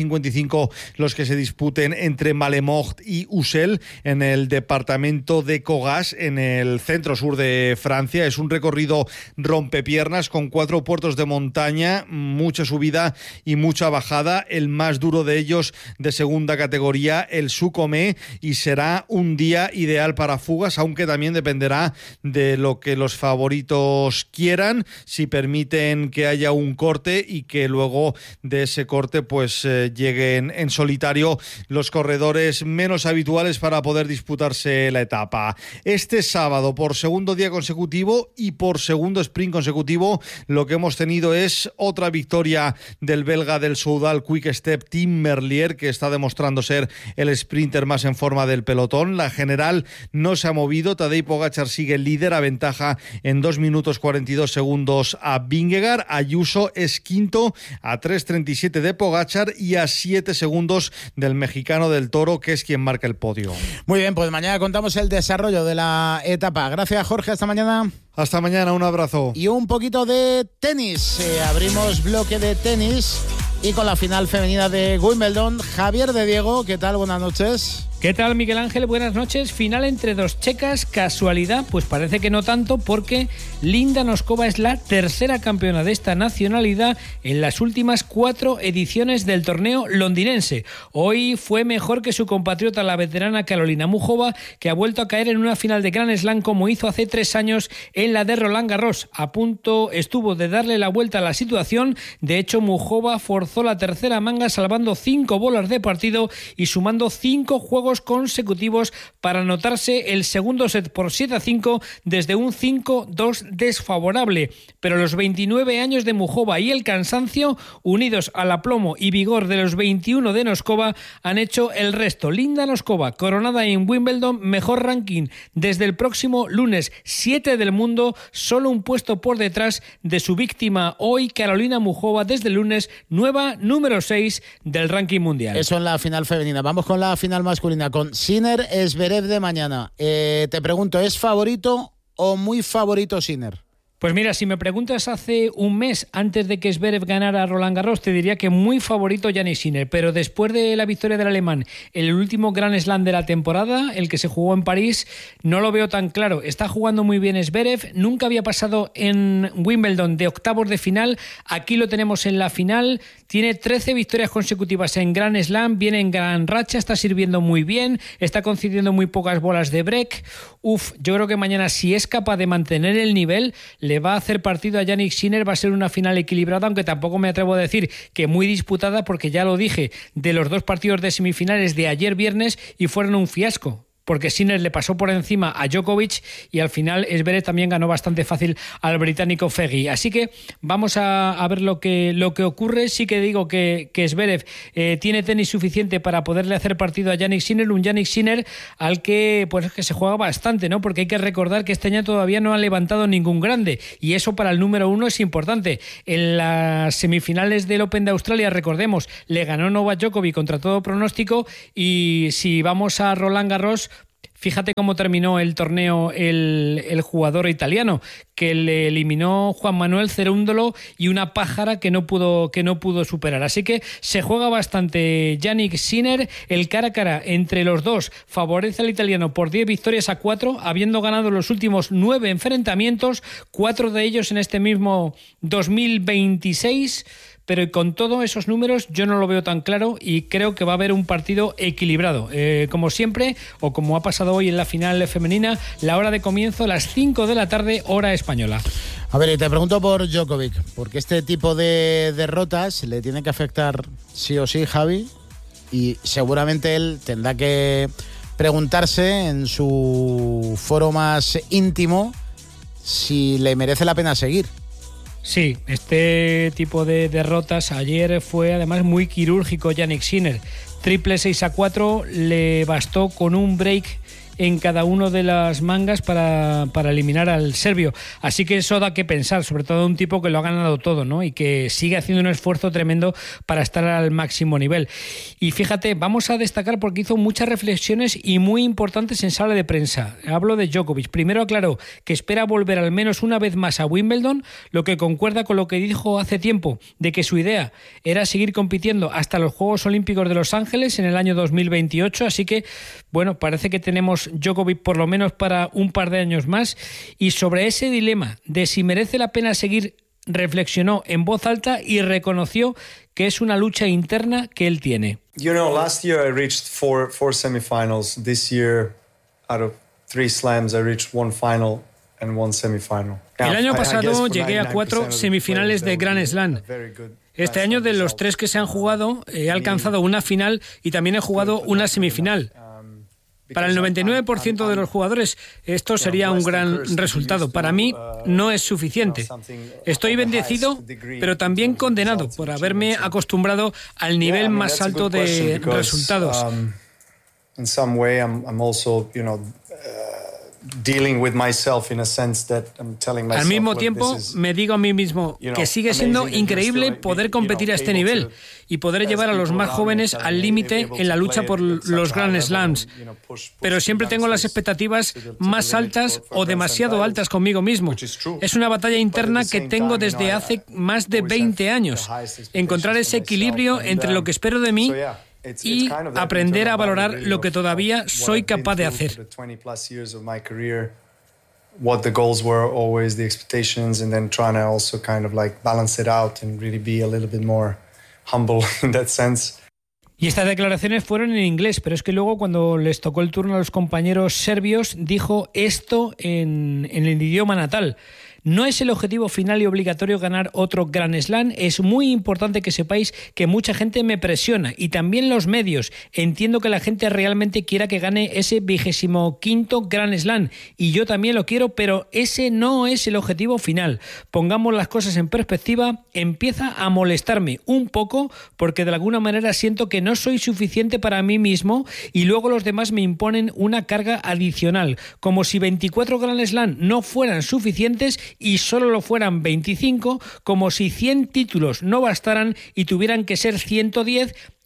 155 los que se disputen entre Malemort y Ussel en el departamento de Cogas, en el centro-sur de Francia. Es un recorrido rompepiernas con 4 puertos de montaña, mucha subida y mucha bajada, el más duro de ellos de segunda categoría, el Sucomé, y será un día ideal para fugas, aunque también dependerá de lo que los favoritos quieran, si permiten que haya un corte y que luego de ese corte pues lleguen en solitario los corredores menos habituales para poder disputarse la etapa. Este sábado, por segundo día consecutivo y por segundo sprint consecutivo, lo que hemos tenido es otra victoria del belga del Soudal Quick Step, Tim Merlier, que está demostrando ser el sprinter más en forma del pelotón. La general no se ha movido. Tadej Pogačar sigue líder, a ventaja en 2 minutos 42 segundos a Vingegaard. Ayuso es quinto a 3:37 de Pogačar y a 7 segundos del mexicano del Toro, que es quien marca el podio. Muy bien, pues mañana contamos el desarrollo de la etapa. Gracias, Jorge, hasta mañana. Hasta mañana, un abrazo. Y un poquito de tenis. Abrimos bloque de tenis y con la final femenina de Wimbledon. Javier de Diego, ¿qué tal? Buenas noches. ¿Qué tal, Miguel Ángel? Buenas noches. Final entre dos checas. ¿Casualidad? Pues parece que no tanto, porque Linda Noskova es la tercera campeona de esta nacionalidad en las últimas 4 ediciones del torneo londinense. Hoy fue mejor que su compatriota, la veterana Karolina Muchova, que ha vuelto a caer en una final de Grand Slam como hizo hace 3 años en la de Roland Garros. A punto estuvo de darle la vuelta a la situación. De hecho, Muchova forzó la tercera manga, salvando 5 bolas de partido y sumando 5 juegos consecutivos para anotarse el segundo set por 7-5 desde un 5-2 desfavorable. Pero los 29 años de Muchova y el cansancio, unidos al aplomo y vigor de los 21 de Noskova, han hecho el resto. Linda Noskova, coronada en Wimbledon, mejor ranking desde el próximo lunes, 7 del mundo, solo un puesto por detrás de su víctima hoy, Karolina Muchova, desde el lunes, nueva número 6 del ranking mundial. Eso en la final femenina. Vamos con la final masculina, con Sinner Zverev de mañana. Te pregunto, ¿es favorito o muy favorito Sinner? Pues mira, si me preguntas hace un mes, antes de que Zverev ganara a Roland Garros, te diría que muy favorito Jannik Sinner, pero después de la victoria del alemán, el último Grand Slam de la temporada, el que se jugó en París, no lo veo tan claro. Está jugando muy bien Zverev, nunca había pasado en Wimbledon de octavos de final, aquí lo tenemos en la final, tiene 13 victorias consecutivas en Grand Slam, viene en gran racha, está sirviendo muy bien, está concediendo muy pocas bolas de break. Yo creo que mañana, si es capaz de mantener el nivel, le va a hacer partido a Jannik Sinner, va a ser una final equilibrada, aunque tampoco me atrevo a decir que muy disputada, porque ya lo dije, de los 2 partidos de semifinales de ayer viernes y fueron un fiasco, porque Sinner le pasó por encima a Djokovic y al final Zverev también ganó bastante fácil al británico Fegui. Así que vamos a ver lo que ocurre. Sí que digo que Zverev tiene tenis suficiente para poderle hacer partido a Jannik Sinner, un Jannik Sinner al que pues que se juega bastante, ¿no? Porque hay que recordar que este año todavía no ha levantado ningún grande y eso para el número 1 es importante. En las semifinales del Open de Australia, recordemos, le ganó Novak Djokovic contra todo pronóstico, y si vamos a Roland Garros, fíjate cómo terminó el torneo el jugador italiano, que le eliminó Juan Manuel Cerúndolo y una pájara que no pudo superar. Así que se juega bastante Jannik Sinner. El cara a cara entre los dos favorece al italiano por 10 victorias a 4, habiendo ganado los últimos 9 enfrentamientos, 4 de ellos en este mismo 2026. Pero con todos esos números yo no lo veo tan claro y creo que va a haber un partido equilibrado. Como siempre, o como ha pasado hoy en la final femenina, la hora de comienzo a las 5 de la tarde, hora española. A ver, y te pregunto por Djokovic, porque este tipo de derrotas le tiene que afectar sí o sí, Javi, y seguramente él tendrá que preguntarse en su foro más íntimo si le merece la pena seguir. Sí, este tipo de derrotas ayer fue además muy quirúrgico Jannik Sinner. Triple 6-4, le bastó con un break en cada uno de las mangas para eliminar al serbio. Así que eso da que pensar, sobre todo un tipo que lo ha ganado todo, ¿no? Y que sigue haciendo un esfuerzo tremendo para estar al máximo nivel. Y fíjate, vamos a destacar porque hizo muchas reflexiones y muy importantes en sala de prensa. Hablo de Djokovic. Primero aclaró que espera volver al menos una vez más a Wimbledon, lo que concuerda con lo que dijo hace tiempo, de que su idea era seguir compitiendo hasta los Juegos Olímpicos de Los Ángeles en el año 2028. Así que, bueno, parece que tenemos Djokovic por lo menos para un par de años más. Y sobre ese dilema de si merece la pena seguir, reflexionó en voz alta y reconoció que es una lucha interna que él tiene. You know, last year I reached four semifinals. This year, out of 3 slams, I reached 1 final and 1 semifinal. El año pasado llegué a 4 semifinales de Grand Slam. Este año, de los 3 que se han jugado, he alcanzado una final y también he jugado una semifinal. Para el 99% de los jugadores esto sería un gran resultado. Para mí no es suficiente. Estoy bendecido, pero también condenado por haberme acostumbrado al nivel más alto de resultados. Al mismo tiempo, me digo a mí mismo que sigue siendo increíble poder competir a este nivel y poder llevar a los más jóvenes al límite en la lucha por los Grand Slams. Pero siempre tengo las expectativas más altas o demasiado altas conmigo mismo. Es una batalla interna que tengo desde hace más de 20 años. Encontrar ese equilibrio entre lo que espero de mí y aprender a valorar lo que todavía soy capaz de hacer. What the goals were, always the expectations, and then trying to also kind of like balance it out and really be a little bit more humble in that sense. Y estas declaraciones fueron en inglés, pero es que luego cuando les tocó el turno a los compañeros serbios dijo esto en el idioma natal. No es el objetivo final y obligatorio ganar otro Grand Slam. Es muy importante que sepáis que mucha gente me presiona y también los medios. Entiendo que la gente realmente quiera que gane ese 25º Grand Slam y yo también lo quiero, pero ese no es el objetivo final. Pongamos las cosas en perspectiva. Empieza a molestarme un poco porque de alguna manera siento que no soy suficiente para mí mismo y luego los demás me imponen una carga adicional, como si 24 Grand Slam no fueran suficientes y solo lo fueran 25, como si 100 títulos no bastaran y tuvieran que ser 110,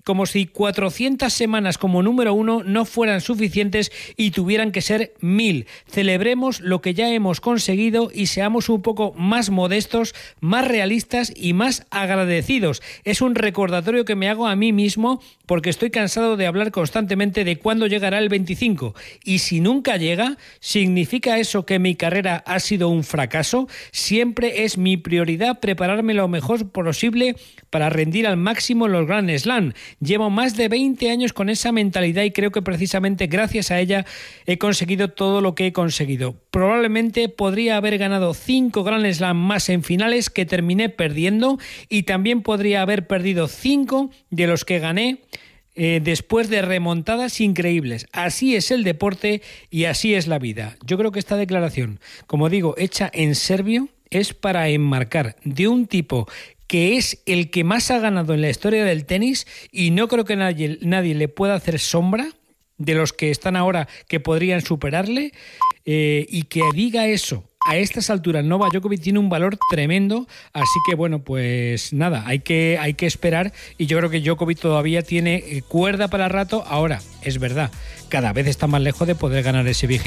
como si 400 semanas como número 1 no fueran suficientes y tuvieran que ser 1000. Celebremos lo que ya hemos conseguido y seamos un poco más modestos, más realistas y más agradecidos. Es un recordatorio que me hago a mí mismo porque estoy cansado de hablar constantemente de cuándo llegará el 25. Y si nunca llega, ¿significa eso que mi carrera ha sido un fracaso? Siempre es mi prioridad prepararme lo mejor posible para rendir al máximo en los Grand Slam. Llevo más de 20 años con esa mentalidad y creo que precisamente gracias a ella he conseguido todo lo que he conseguido. Probablemente podría haber ganado 5 Grand Slam más en finales que terminé perdiendo y también podría haber perdido 5 de los que gané después de remontadas increíbles. Así es el deporte y así es la vida. Yo creo que esta declaración, como digo, hecha en serbio, es para enmarcar de un tipo que es el que más ha ganado en la historia del tenis y no creo que nadie le pueda hacer sombra de los que están ahora que podrían superarle, y que diga eso a estas alturas. Novak Djokovic tiene un valor tremendo, así que bueno, pues nada, hay que esperar, y yo creo que Djokovic todavía tiene cuerda para rato. Ahora, es verdad, cada vez está más lejos de poder ganar ese vigésimo